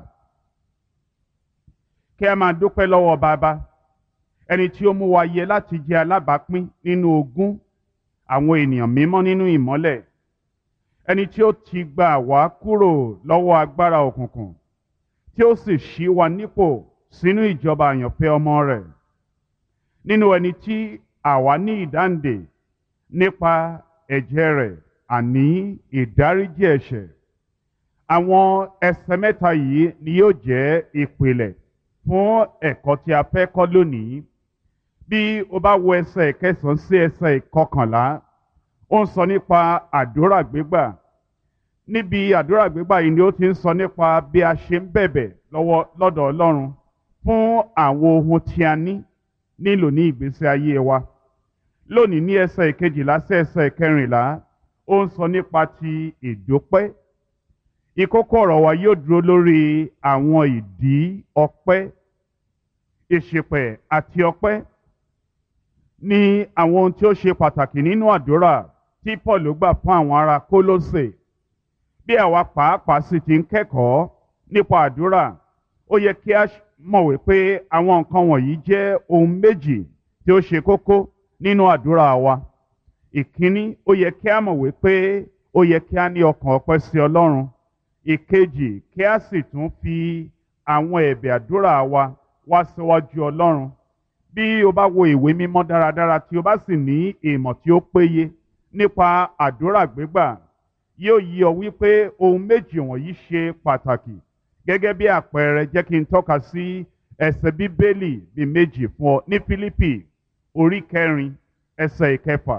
Kí a máa dúpẹ́ lọ́wọ́ Baba, ẹni tí ó mú wa yẹ láti jẹ́ alábàápín nínú ogún àwọn ènìyàn mímọ́ nínú ìmọ́lẹ̀, ẹni tí ó ti gbà wá kúrò lọ́wọ́ agbára òkùnkùn, tí ó sì ṣí wa nípò sínú ìjọba àyànfẹ́ ọmọ rẹ̀, nínú ẹni tí àwa ní ìdáǹdè nípa ẹ̀jẹ̀ rẹ̀, àní ìdáríjì ẹ̀ṣẹ̀. Àwọn ẹsẹ̀ mẹ́ta yìí ni yóò jẹ́ ìpìlẹ̀ fún ẹ̀kọ́ tí a fẹ́ kọ́ lónìí. Bí o bá wo ẹsẹ̀ ìkẹsàn-án sí ẹsẹ̀ ìkọkànlá, ó ń sọ nípa àdúrà gbígbà. Níbi àdúrà gbígbà yìí ni ó ti ń sọ nípa bí a ṣe ń bẹ̀bẹ̀ lọ́wọ́ lọ́dọ̀ Ọlọ́run fún àwọn ohun tí a ní nílò ní ìgbésí ayé wa. Lónìí ní ẹsẹ̀ ìkejìlá sí ẹsẹ̀ ìkẹrìnlá, ó ń sọ nípa ti ìdúpẹ́. Ìkókó ọ̀rọ̀ wa yóò dúró lórí àwọn ìdí ọpẹ́. Ìṣìpẹ̀ àti ọpẹ́ ní àwọn ohun tí ó ṣe pàtàkì nínú àdúrà tí Paul gbà fún àwọn ará Kólósè. Bí àwa pàápàá sì ti ń kẹ́kọ̀ọ́ nípa àdúrà, ó yẹ kí a mọ̀ wípé àwọn nǹkan wọ̀nyí jẹ́ ohun méjì tí ó ṣe kókó nínú àdúrà wa. Ìkíní, ó yẹ kí a mọ̀ wípé ó yẹ kí a ní ọkàn ọpẹ́ sí Ọlọ́run. Ìkejì, kí a sì tún fi àwọn ẹ̀bẹ̀ àdúrà wa wá síwájú Ọlọ́run. Bí o bá wo ìwé mímọ́ dáradára tí o bá sì ní ìmọ̀ tí ó péye nípa àdúrà gbígbà, yóò yí ọ wípé ohun méjì wọ̀nyí ṣe pàtàkì. Gẹ́gẹ́ bí àpẹẹrẹ, jẹ́ kí n tọ́ka sí ẹsẹ̀ Bíbélì bí méjì fún ọ ní Fílípì orí kẹrin ẹsẹ̀ ìkẹfà.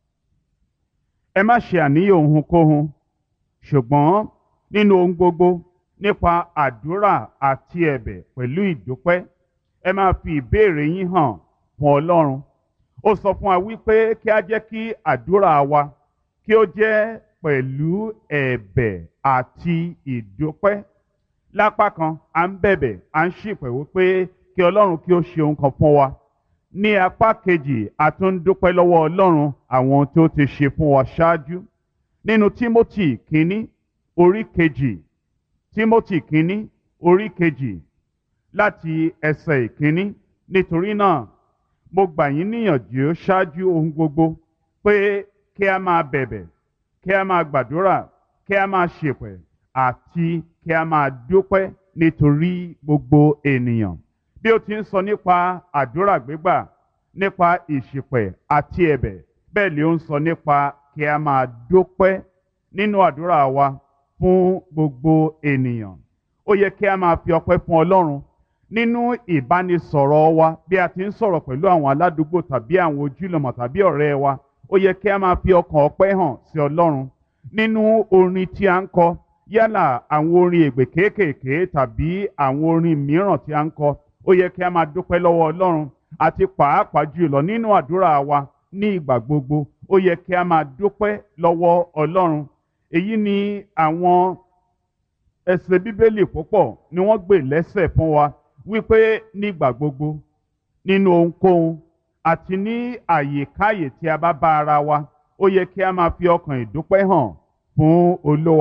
Ẹ má ṣe àníyàn ohunkóhun, ṣùgbọ́n nínú ohun gbogbo nípa àdúrà àti ẹ̀bẹ̀ pẹ̀lú ìdúpẹ́, ẹ máa fi ìbéèrè yín hàn fún Ọlọ́run. Ó sọ fún wa wípé kí a jẹ́ kí àdúrà wa kí ó jẹ́ pẹ̀lú ẹ̀bẹ̀ àti ìdúpẹ́. Lápá kan, à ń bẹ̀bẹ̀, à ń ṣìpẹ̀ wípé kí Ọlọ́run kí ó ṣe ohun kan fún wa. Ní apá kejì, a tún ń dúpẹ́ lọ́wọ́ Ọlọ́run àwọn ohun tí ó ti ṣe fún wa ṣáájú. Nínú Tímótì kínní orí kejì, Tímótì kínní orí kejì láti ẹsẹ̀ ìkínní. Nítorí náà, mo gbà yín níyànjú ṣáájú ohun gbogbo pé kí a máa bẹ̀bẹ̀, kí a máa gbàdúrà, kí a máa ṣèpẹ̀ àti kí a máa dúpẹ́ nítorí gbogbo ènìyàn. Bí ó ti ń sọ nípa àdúrà gbígbà, nípa ìṣìpẹ̀ àti ẹ̀bẹ̀, bẹ́ẹ̀ ni ó ń sọ nípa kí a máa dúpẹ́ nínú àdúrà wa fún gbogbo ènìyàn. Ó yẹ kí a máa fi ọpẹ́ fún Ọlọ́run nínú ìbánisọ̀rọ̀ wa. Bí a ti ń sọ̀rọ̀ pẹ̀lú àwọn aládùúgbò tàbí àwọn ojúlùmọ̀ tàbí ọ̀rẹ́ wa, ó yẹ kí a máa fi ọkàn ọpẹ́ hàn sí Ọlọ́run. Nínú orin tí a ń kọ, yálà àwọn orin ègbè kéékèèké tàbí àwọn orin mìíràn tí a ń kọ, ó yẹ kí a máa dúpẹ́ lọ́wọ́ Ọlọ́run. Àti pàápàá jùlọ nínú àdúrà wa ní ìgbà gbogbo, ó yẹ kí a máa dúpẹ́ lọ́wọ́ Ọlọ́run. Èyí ni àwọn ẹsẹ̀ Bíbélì púpọ̀ ni wọ́n gbé lẹ́sẹ̀ fún wa wípé nígbà gbogbo, nínú ohunkóhun àti ní àyèkáyè tí a bá bá ara wa, ó yẹ kí a máa fi ọkàn ìdúpẹ́ hàn fún Olúwa.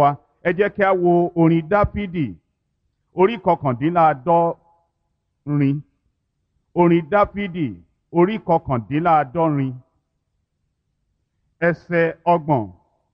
ẹ jẹ́ kí a wo orin dáfídì orí kọkàndínláàádọ́rin orin dáfídì orí kọkàndínláàádọ́rin ẹsẹ̀ ọgbọ̀n